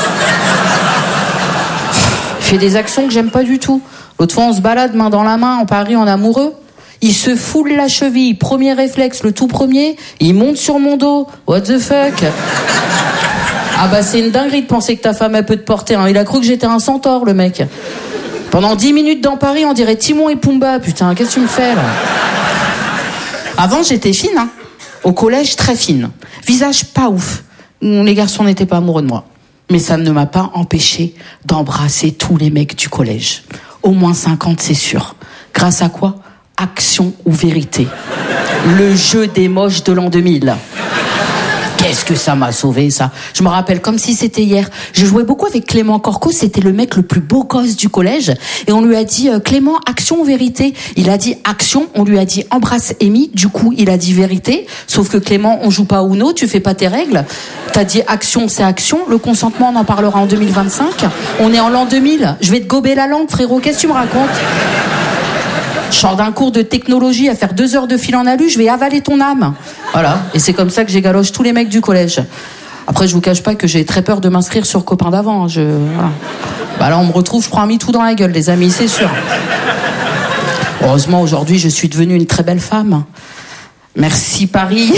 Il fait des actions que j'aime pas du tout. L'autre fois, on se balade main dans la main en Paris en amoureux. Il se foule la cheville, premier réflexe, le tout premier, il monte sur mon dos. What the fuck? Ah bah c'est une dinguerie de penser que ta femme elle peut te porter. Hein. Il a cru que j'étais un centaure, le mec. Pendant dix minutes dans Paris, on dirait Timon et Pumba. Putain, qu'est-ce que tu me fais là? Avant, j'étais fine, hein. Au collège, très fine. Visage pas ouf. Les garçons n'étaient pas amoureux de moi. Mais ça ne m'a pas empêché d'embrasser tous les mecs du collège. Au moins cinquante, c'est sûr. Grâce à quoi? Action ou vérité. Le jeu des moches de l'an deux mille. Qu'est-ce que ça m'a sauvé, ça. Je me rappelle comme si c'était hier. Je jouais beaucoup avec Clément Corco, c'était le mec le plus beau gosse du collège. Et on lui a dit, euh, Clément, action ou vérité? Il a dit action, on lui a dit embrasse Amy. Du coup, il a dit vérité. Sauf que Clément, on joue pas au Uno, tu fais pas tes règles. T'as dit action, c'est action. Le consentement, on en parlera en deux mille vingt-cinq. On est en l'an deux mille. Je vais te gober la langue, frérot. Qu'est-ce que tu me racontes? Je sors d'un cours de technologie à faire deux heures de fil en alu, je vais avaler ton âme. Voilà. Et c'est comme ça que j'égaloche tous les mecs du collège. Après, je vous cache pas que j'ai très peur de m'inscrire sur Copain d'avant. Je... Voilà. Bah là, on me retrouve, je prends un MeToo dans la gueule, les amis, c'est sûr. Heureusement, aujourd'hui, je suis devenue une très belle femme. Merci, Paris.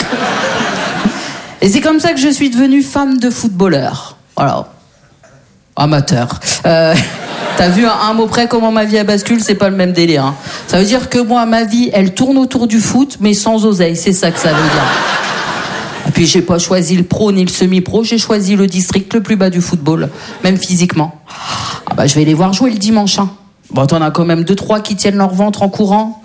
Et c'est comme ça que je suis devenue femme de footballeur. Voilà. Amateur. Euh... T'as vu à un mot près comment ma vie a bascule, c'est pas le même délire. Hein. Ça veut dire que moi, ma vie, elle tourne autour du foot, mais sans oseille. C'est ça que ça veut dire. Et puis j'ai pas choisi le pro ni le semi-pro, j'ai choisi le district le plus bas du football, même physiquement. Ah bah je vais les voir jouer le dimanche. Hein. Bon, t'en as quand même deux trois qui tiennent leur ventre en courant.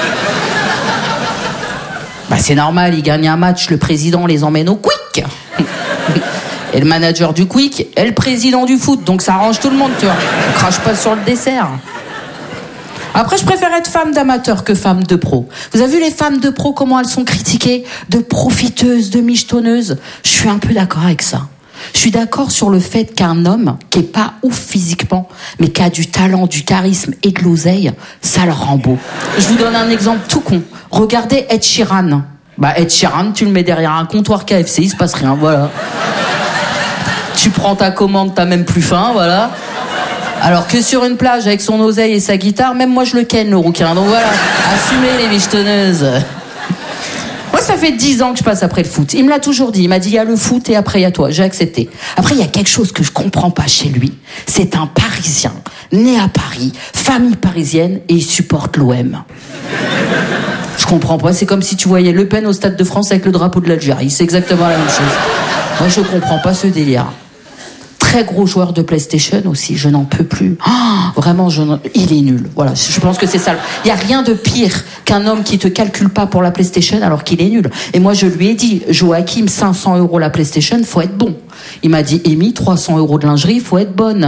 Bah c'est normal, ils gagnent un match, le président les emmène au quick. Et le manager du Quick est le président du foot, donc ça arrange tout le monde, tu vois. On crache pas sur le dessert. Après, je préfère être femme d'amateur que femme de pro. Vous avez vu les femmes de pro, comment elles sont critiquées? De profiteuses, de michetonneuses. Je suis un peu d'accord avec ça. Je suis d'accord sur le fait qu'un homme qui est pas ouf physiquement, mais qui a du talent, du charisme et de l'oseille, ça le rend beau. Je vous donne un exemple tout con. Regardez Ed Sheeran. Bah, Ed Sheeran, tu le mets derrière un comptoir K F C, il se passe rien, voilà. Tu prends ta commande, t'as même plus faim, voilà. Alors que sur une plage, avec son oseille et sa guitare, même moi je le ken, le rouquin. Donc voilà, assumez les michetonneuses. Moi, ça fait dix ans que je passe après le foot. Il me l'a toujours dit, il m'a dit, il y a le foot et après il y a toi. J'ai accepté. Après, il y a quelque chose que je comprends pas chez lui. C'est un Parisien, né à Paris, famille parisienne, et il supporte l'O M. Je comprends pas, c'est comme si tu voyais Le Pen au Stade de France avec le drapeau de l'Algérie. C'est exactement la même chose. Moi, je comprends pas ce délire. Très gros joueur de PlayStation aussi, je n'en peux plus. Oh, vraiment, je n'en... il est nul. Voilà, je pense que c'est ça. Il y a rien de pire qu'un homme qui te calcule pas pour la PlayStation alors qu'il est nul. Et moi, je lui ai dit, Joachim, cinq cents euros la PlayStation, faut être bon. Il m'a dit, Amy, trois cents euros de lingerie, faut être bonne.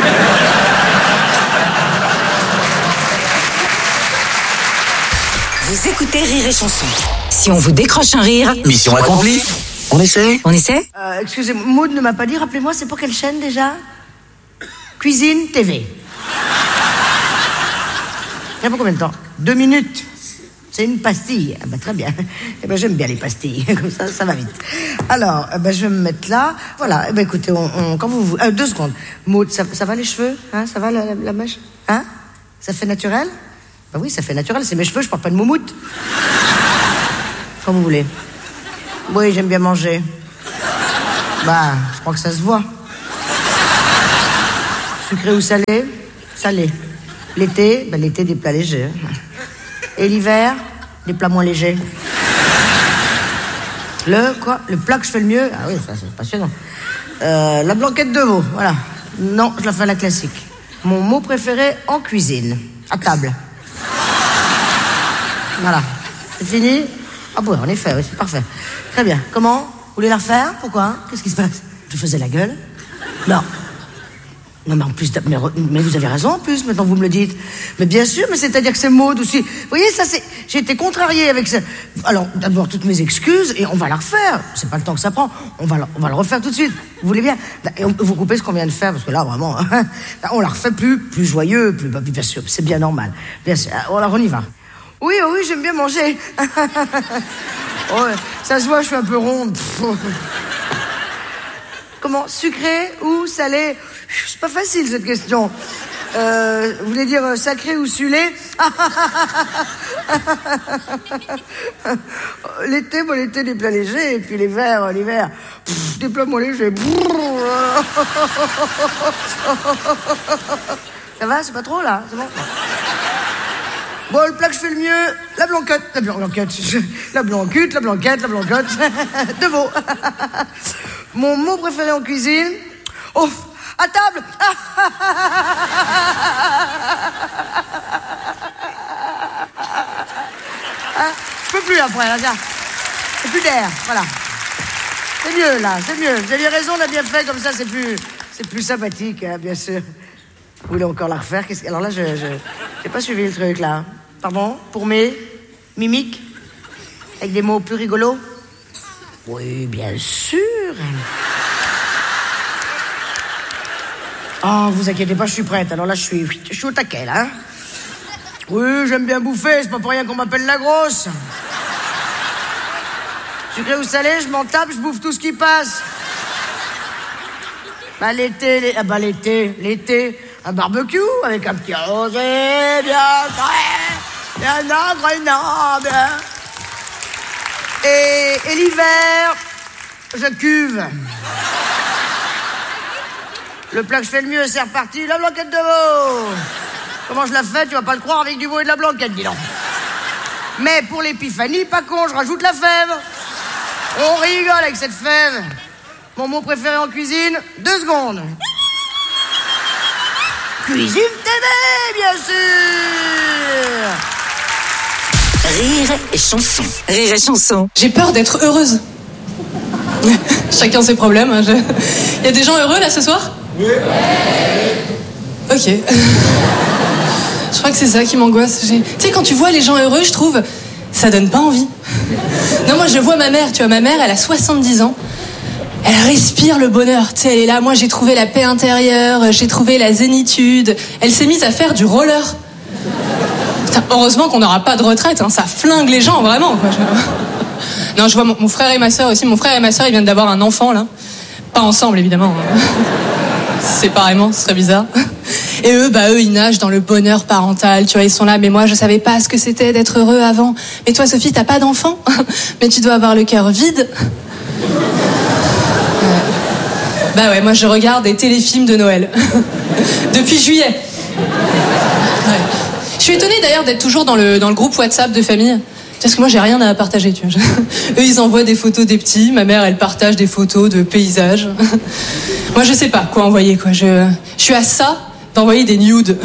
Vous écoutez Rire et Chanson. Si on vous décroche un rire... Mission accomplie. On essaie? On essaie? Euh, excusez-moi, Maud ne m'a pas dit, rappelez-moi, c'est pour quelle chaîne déjà? Cuisine T V. Il y a pour combien de temps? Deux minutes. C'est une pastille. Ah bah, très bien. Eh ben, j'aime bien les pastilles. Comme ça, ça va vite. Alors, eh ben, je vais me mettre là. Voilà. Eh ben, écoutez, on, on, quand vous... Euh, deux secondes. Maud, ça, ça va les cheveux, hein? Ça va la, la, la mèche, hein? Ça fait naturel? Bah oui, ça fait naturel. C'est mes cheveux, je porte pas de moumoute. Comme vous voulez. Oui, j'aime bien manger. Bah, je crois que ça se voit. Sucré ou salé? Salé. L'été, bah, l'été, des plats légers. Et l'hiver, des plats moins légers. Le quoi? Le plat que je fais le mieux? Ah oui, ça c'est passionnant. Euh, la blanquette de veau, voilà. Non, je la fais à la classique. Mon mot préféré en cuisine. À table. Voilà. C'est fini? Ah bon, en effet, oui, c'est parfait. Très bien. Comment? Vous voulez la refaire? Pourquoi? Qu'est-ce qui se passe? Je faisais la gueule? Non. Non, mais en plus, mais, mais vous avez raison en plus, maintenant vous me le dites. Mais bien sûr, mais c'est-à-dire que c'est Maud aussi. Vous voyez, ça c'est... J'ai été contrariée avec ça. Alors, d'abord, toutes mes excuses, et on va la refaire. C'est pas le temps que ça prend. On va, la, on va le refaire tout de suite. Vous voulez bien? Et on, vous coupez ce qu'on vient de faire, parce que là, vraiment, on la refait plus, plus joyeux, plus... Bien sûr, c'est bien normal. Bien sûr. Alors, on y va. Oui, oui, j'aime bien manger. Oh, ça se voit, je suis un peu ronde. Comment? Sucré ou salé? C'est pas facile cette question. Euh, vous voulez dire sacré ou sulé? L'été, bon, l'été des plats légers, et puis l'hiver, l'hiver, pff, des plats moins légers. Ça va, c'est pas trop là, c'est bon? Bon, le plat que je fais le mieux, la blanquette, la blanquette, la blanquette, la blanquette, la blanquette, de veau. Mon mot préféré en cuisine, oh, à table. Hein, je peux plus après, là, tiens. C'est plus d'air, voilà. C'est mieux, là, c'est mieux. Vous avez raison, on a bien fait, comme ça, c'est plus, c'est plus sympathique, hein, bien sûr. Vous voulez encore la refaire? Qu'est-ce que... Alors là, je, je, j'ai pas suivi le truc, là. Pardon? Pour mes mimiques? Avec des mots plus rigolos? Oui, bien sûr. Oh, vous inquiétez pas, je suis prête. Alors là, je suis, je suis au taquet, là. Hein? Oui, j'aime bien bouffer, c'est pas pour rien qu'on m'appelle la grosse. Sucré ou salé, je m'en tape, je bouffe tout ce qui passe. Bah l'été, les... ah bah l'été, l'été, un barbecue avec un petit rosé bien frais, bien agréable. Et, et l'hiver, je cuve. Le plat que je fais le mieux, c'est reparti, la blanquette de veau. Comment je la fais, tu vas pas le croire, avec du veau et de la blanquette, dis donc. Mais pour l'épiphanie, pas con, je rajoute la fève. On rigole avec cette fève. Mon mot préféré en cuisine, deux secondes. Cuisine T V, bien sûr. Rire et chanson. Rire et chanson. J'ai peur d'être heureuse. Chacun ses problèmes. Hein, je... Il y a des gens heureux là ce soir? Oui. Ok. Je crois que c'est ça qui m'angoisse. J'ai... Tu sais, quand tu vois les gens heureux, je trouve, ça donne pas envie. Non, moi je vois ma mère, tu vois, ma mère, elle a soixante-dix ans. Elle respire le bonheur, tu sais, elle est là. Moi, j'ai trouvé la paix intérieure, j'ai trouvé la zénitude. Elle s'est mise à faire du roller. Putain, heureusement qu'on n'aura pas de retraite, hein, ça flingue les gens, vraiment, quoi. Non, je vois mon, mon frère et ma sœur aussi. Mon frère et ma sœur, ils viennent d'avoir un enfant, là. Pas ensemble, évidemment. Séparément, ce serait bizarre. Et eux, bah, eux, ils nagent dans le bonheur parental, tu vois, ils sont là. Mais moi, je savais pas ce que c'était d'être heureux avant. Mais toi, Sophie, t'as pas d'enfant? Mais tu dois avoir le cœur vide. Bah ouais, moi je regarde des téléfilms de Noël. Depuis juillet. Ouais. Je suis étonnée d'ailleurs d'être toujours dans le, dans le groupe WhatsApp de famille. Parce que moi j'ai rien à partager, tu vois. Eux ils envoient des photos des petits, ma mère elle partage des photos de paysages. Moi je sais pas quoi envoyer, quoi. Je, je suis à ça d'envoyer des nudes.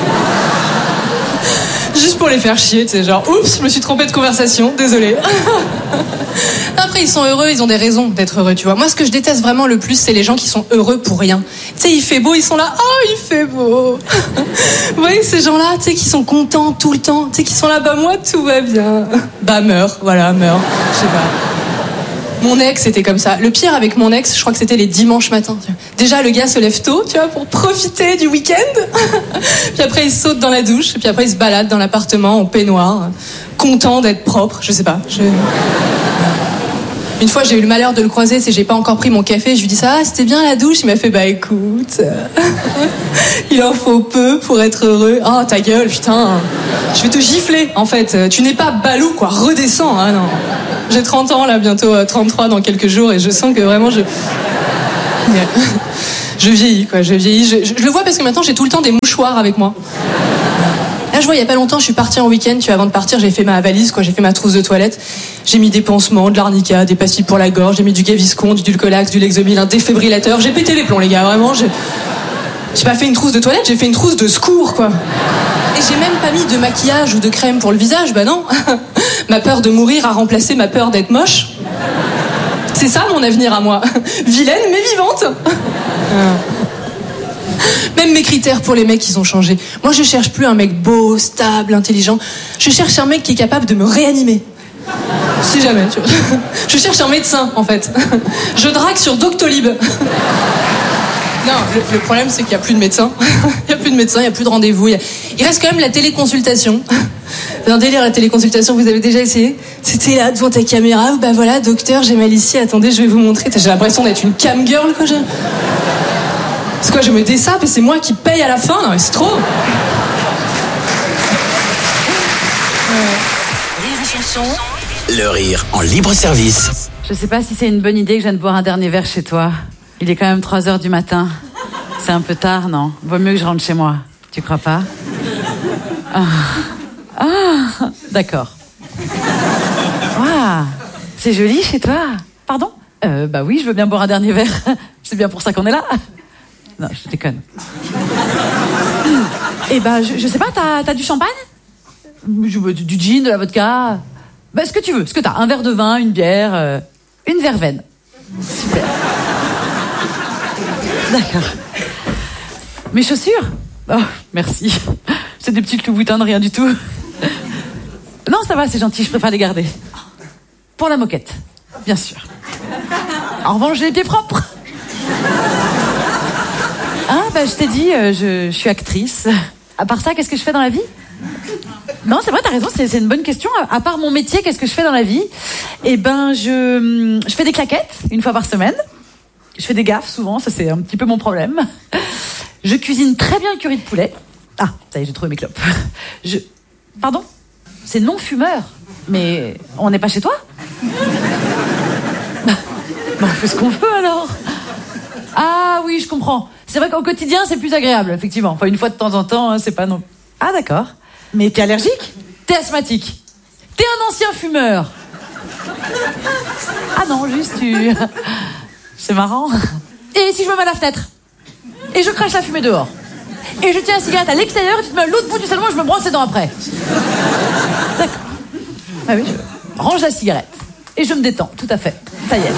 Juste pour les faire chier, tu sais, genre, oups, je me suis trompée de conversation, désolée. Après, ils sont heureux, ils ont des raisons d'être heureux, tu vois. Moi, ce que je déteste vraiment le plus, c'est les gens qui sont heureux pour rien. Tu sais, il fait beau, ils sont là, oh, il fait beau. Vous voyez, ces gens-là, tu sais, qui sont contents tout le temps, tu sais, qui sont là, bah, moi, tout va bien. Bah, meurs, voilà, meurs, je sais pas. Mon ex était comme ça. Le pire avec mon ex, je crois que c'était les dimanches matins. Déjà, le gars se lève tôt, tu vois, pour profiter du week-end. Puis après, il saute dans la douche. Puis après, il se balade dans l'appartement en peignoir, content d'être propre. Je sais pas. Je... Une fois, j'ai eu le malheur de le croiser, c'est j'ai pas encore pris mon café. Je lui dis ça, ah, c'était bien la douche. Il m'a fait, bah écoute, il en faut peu pour être heureux. Oh, ta gueule, putain. Je vais te gifler, en fait. Tu n'es pas balou, quoi. Redescends, hein, non. J'ai trente ans, là, bientôt trente-trois dans quelques jours, et je sens que vraiment, je... Je vieillis, quoi, je vieillis. Je, je, je le vois parce que maintenant, j'ai tout le temps des mouchoirs avec moi. Là, je vois, il y a pas longtemps, je suis partie en week-end, tu vois, avant de partir, j'ai fait ma valise, quoi, j'ai fait ma trousse de toilette. J'ai mis des pansements, de l'arnica, des pastilles pour la gorge, j'ai mis du Gaviscon, du Dulcolax, du Lexomil, un défibrillateur. J'ai pété les plombs, les gars, vraiment, j'ai... J'ai pas fait une trousse de toilette, j'ai fait une trousse de secours, quoi. Et j'ai même pas mis de maquillage ou de crème pour le visage, bah non. Ma peur de mourir a remplacé ma peur d'être moche. C'est ça mon avenir à moi. Vilaine mais vivante. Même mes critères pour les mecs, ils ont changé. Moi, je cherche plus un mec beau, stable, intelligent. Je cherche un mec qui est capable de me réanimer. Si jamais, tu vois. Je cherche un médecin, en fait. Je drague sur Doctolib. Non, le, le problème, c'est qu'il n'y a plus de médecin. Il n'y a plus de médecin, il n'y a plus de rendez-vous. Il, a... il reste quand même la téléconsultation. C'est un délire, la téléconsultation, vous avez déjà essayé? C'était là, devant ta caméra, bah voilà, docteur, j'ai mal ici, attendez, je vais vous montrer. J'ai l'impression d'être une cam girl, quoi. Je... C'est quoi, je me dessape et c'est moi qui paye à la fin? Non, mais c'est trop. Rire et chanson. Le rire en libre service. Je sais pas si c'est une bonne idée que je vienne boire un dernier verre chez toi. Il est quand même trois heures du matin. C'est un peu tard, non? Vaut mieux que je rentre chez moi. Tu crois pas? Ah, ah d'accord. Waouh, c'est joli chez toi. Pardon? euh, Bah oui, je veux bien boire un dernier verre. C'est bien pour ça qu'on est là. Non, je déconne. Eh ben, je, je sais pas, t'as, t'as du champagne? du, du gin, de la vodka? Bah, ce que tu veux, ce que t'as. Un verre de vin, une bière, euh, une verveine. Super. D'accord. Mes chaussures? Oh, merci. C'est des petits clous-boutins de rien du tout. Non, ça va, c'est gentil, je préfère les garder. Pour la moquette, bien sûr. En revanche, j'ai les pieds propres. Ah, bah, je t'ai dit, euh, je, je suis actrice. À part ça, qu'est-ce que je fais dans la vie? Non, c'est vrai, t'as raison, c'est, c'est une bonne question. À, à part mon métier, qu'est-ce que je fais dans la vie? Eh ben, je, je fais des claquettes, une fois par semaine. Je fais des gaffes, souvent, ça c'est un petit peu mon problème. Je cuisine très bien le curry de poulet. Ah, ça y est, j'ai trouvé mes clopes. Je... Pardon? C'est non-fumeur. Mais on n'est pas chez toi? Bon, on fait ce qu'on veut, alors. Ah oui, je comprends. C'est vrai qu'au quotidien, c'est plus agréable, effectivement. Enfin, une fois de temps en temps, hein, c'est pas non... Ah, d'accord. Mais t'es allergique? T'es asthmatique? T'es un ancien fumeur? Ah non, juste tu... C'est marrant. Et si je me mets à la fenêtre? Et je crache la fumée dehors? Et je tiens la cigarette à l'extérieur et tu te mets à l'autre bout du salon et je me brosse les dents après? D'accord. Ah oui, je range la cigarette. Et je me détends, tout à fait. Ça y est.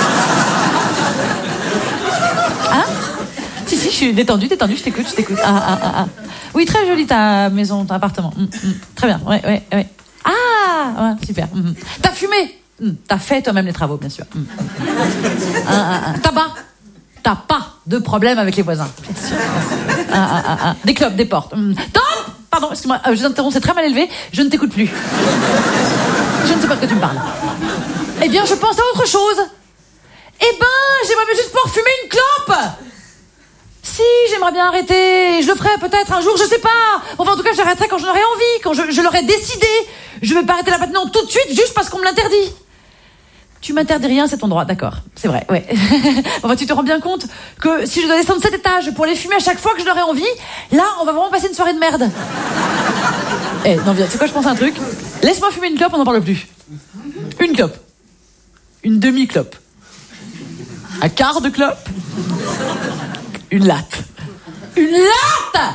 Hein? Si, si, je suis détendue, détendue, je t'écoute, je t'écoute. Ah, ah, ah, ah. Oui, très jolie ta maison, ton appartement. Mmh, mmh. Très bien, ouais, ouais, ouais. Ah, ouais, super. Mmh. T'as fumé? Mmh. T'as fait toi-même les travaux, bien sûr. Mmh. Ah, ah, ah. Tabac? T'as pas de problème avec les voisins, bien sûr. Ah, ah, ah, ah. Des clopes, des portes. Mmh. Top! Pardon, excuse-moi, euh, je t'interromps, c'est très mal élevé. Je ne t'écoute plus. Je ne sais pas de quoi tu me parles. Eh bien, je pense à autre chose. Eh ben, j'aimerais bien juste pouvoir fumer une clope. Si, j'aimerais bien arrêter. Je le ferai peut-être un jour, je sais pas. Enfin, en tout cas, j'arrêterai quand j'en aurai envie, quand je, je l'aurai décidé. Je vais pas arrêter là maintenant tout de suite, juste parce qu'on me l'interdit. Tu m'interdis rien, c'est ton droit, d'accord. C'est vrai, ouais. Enfin, tu te rends bien compte que si je dois descendre cet étage pour les fumer à chaque fois que je l'aurai envie, là, on va vraiment passer une soirée de merde. Eh, non, viens, tu sais quoi, je pense à un truc. Laisse-moi fumer une clope, on n'en parle plus. Une clope. Une demi-clope. Un quart de clope. Une latte. Une latte!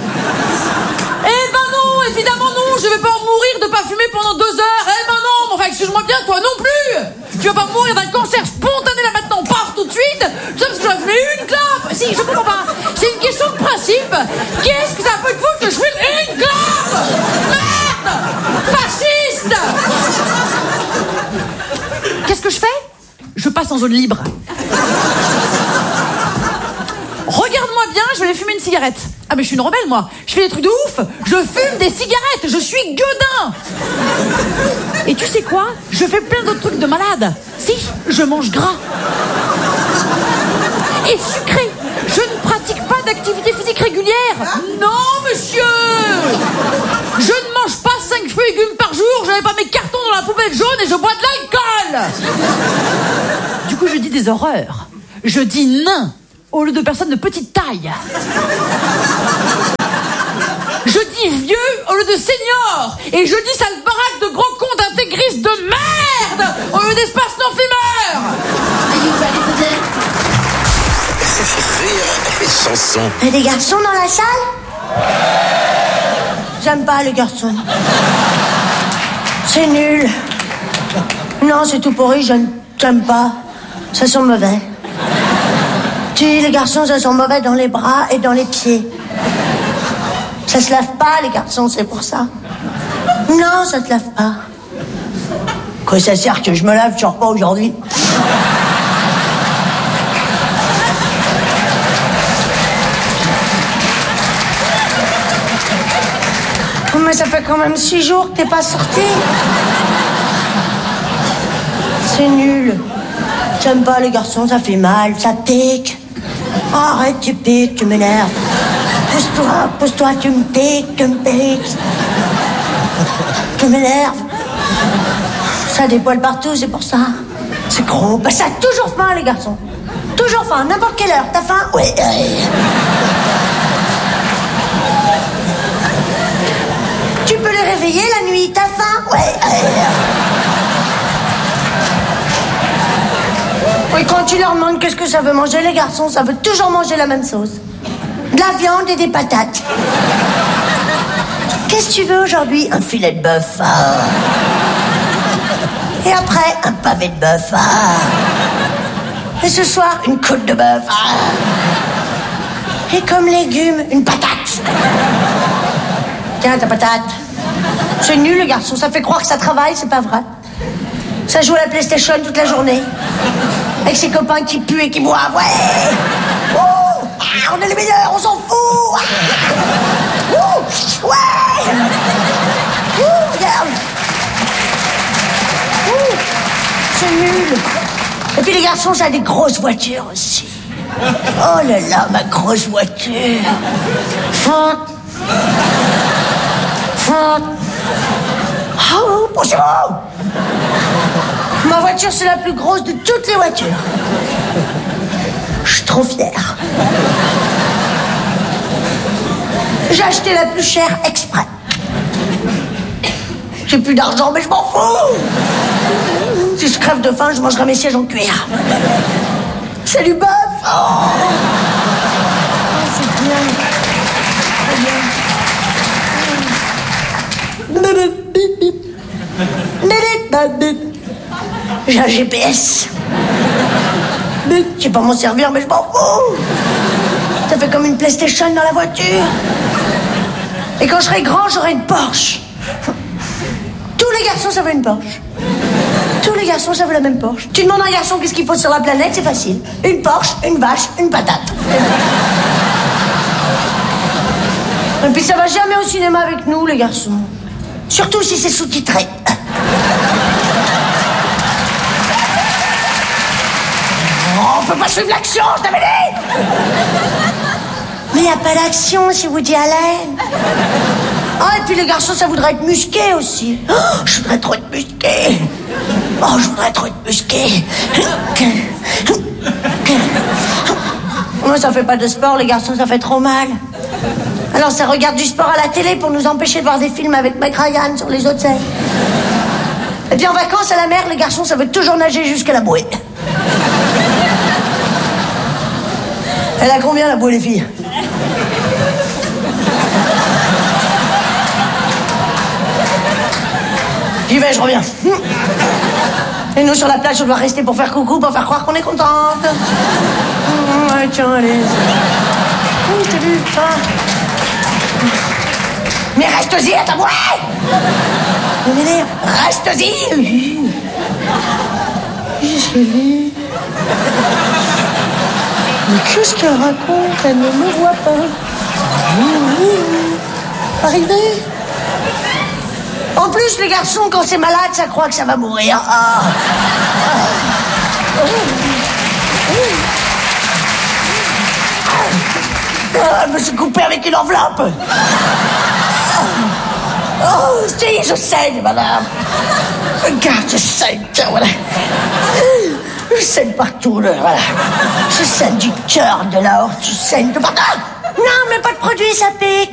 Eh ben non, évidemment non, je vais pas en mourir de pas fumer pendant deux heures. Eh ben non, mais enfin excuse-moi bien, toi non plus. Tu vas pas mourir d'un cancer spontané là maintenant, paf, tout de suite. Tout ça parce que j'aurais fumé une clope. Si, je comprends pas. C'est une question de principe. Qu'est-ce que ça peut te foutre que je fume une clope? Merde! Fasciste! Qu'est-ce que je fais? passe en zone libre. Regarde-moi bien, je vais aller fumer une cigarette. Ah mais je suis une rebelle moi, je fais des trucs de ouf, je fume des cigarettes, je suis gueudin. Et tu sais quoi? Je fais plein d'autres trucs de malade. Si, je mange gras. Et sucré. Je ne pratique pas d'activité physique régulière. Non monsieur. Je ne mange pas cinq fruits et légumes par jour, je mets pas mes cartons dans la poubelle jaune et je bois de l'alcool. Du coup je dis des horreurs. Je dis nain au lieu de personnes de petite taille. Je dis vieux au lieu de senior. Et je dis sale baraque de gros cons d'intégristes de merde au lieu d'espace non-fumeur. Rire et chanson. Il y a des garçons dans la salle? J'aime pas les garçons. C'est nul. Non, c'est tout pourri, j'aime j'aime pas. Ça sent mauvais. Tu dis, les garçons, ça sent mauvais dans les bras et dans les pieds. Ça se lave pas, les garçons, c'est pour ça. Non, ça se lave pas. Quoi, ça sert que je me lave, tu sors pas aujourd'hui? Mais ça fait quand même six jours que t'es pas sorti. C'est nul. J'aime pas les garçons, ça fait mal, ça pique. Oh, arrête, tu piques, tu m'énerves. Pousse-toi, pousse-toi, tu me piques, tu me piques. Tu m'énerves. Ça a des poils partout, c'est pour ça. C'est gros. Bah, ça a toujours faim, les garçons. Toujours faim, n'importe quelle heure. T'as faim? Oui. Tu peux les réveiller la nuit, t'as faim? Oui. Et quand tu leur demandes qu'est-ce que ça veut manger, les garçons, ça veut toujours manger la même chose. De la viande et des patates. Qu'est-ce que tu veux aujourd'hui? Un filet de bœuf. Ah. Et après, un pavé de bœuf. Ah. Et ce soir, une côte de bœuf. Ah. Et comme légumes, une patate. Tiens, ta patate. C'est nul, les garçons. Ça fait croire que ça travaille, c'est pas vrai. Ça joue à la PlayStation toute la journée. Avec ses copains qui puent et qui boivent. Ouais. Oh, ah, on est les meilleurs, on s'en fout. Ah. Oh, ouais. Oh, regarde. Oh, c'est nul. Et puis les garçons, ça a des grosses voitures aussi. Oh là là, ma grosse voiture. Font. Font. Oh, bonjour. Ma voiture, c'est la plus grosse de toutes les voitures. Je suis trop fière. J'ai acheté la plus chère exprès. J'ai plus d'argent, mais je m'en fous. Si je crève de faim, je mangerai mes sièges en cuir. C'est du bœuf. Oh, oh c'est bien. Très bien. J'ai un G P S. Je sais pas m'en servir, mais je m'en fous. Ça fait comme une PlayStation dans la voiture. Et quand je serai grand, j'aurai une Porsche. Tous les garçons, ça veut une Porsche. Tous les garçons, ça veut la même Porsche. Tu demandes à un garçon qu'est-ce qu'il faut sur la planète, c'est facile. Une Porsche, une vache, une patate. Et puis ça va jamais au cinéma avec nous, les garçons. Surtout si c'est sous-titré. Oh, on peut pas suivre l'action, je t'avais dit. Mais y a pas d'action si Woody Allen. Oh, et puis les garçons, ça voudrait être musqué aussi. Oh, je voudrais trop être musqué. Oh, je voudrais trop être musqué. Moi, ça fait pas de sport, les garçons, ça fait trop mal. Alors ça regarde du sport à la télé pour nous empêcher de voir des films avec Meg Ryan sur les autres scènes. Et puis en vacances à la mer, les garçons, ça veut toujours nager jusqu'à la bouée. Elle a combien la bouée, les filles? J'y vais, je reviens. Et nous, sur la plage, on doit rester pour faire coucou, pour faire croire qu'on est contente. Ouais, tiens, allez. Oui, je t'ai vu, ça. Mais reste-y à ta bouée! Mais reste-y! Je l'ai vu. Mais qu'est-ce qu'elle raconte? Elle ne me voit pas. Arrivé. En plus, les garçons, quand c'est malade, ça croit que ça va mourir. Ah. Ah, je me suis coupé avec une enveloppe. Oh, si, je saigne, madame. Regarde, je saigne, tiens, voilà. Je saigne partout, là, voilà. Je saigne du cœur, de la horte, je saigne de partout. Non, mais pas de produit, ça pique.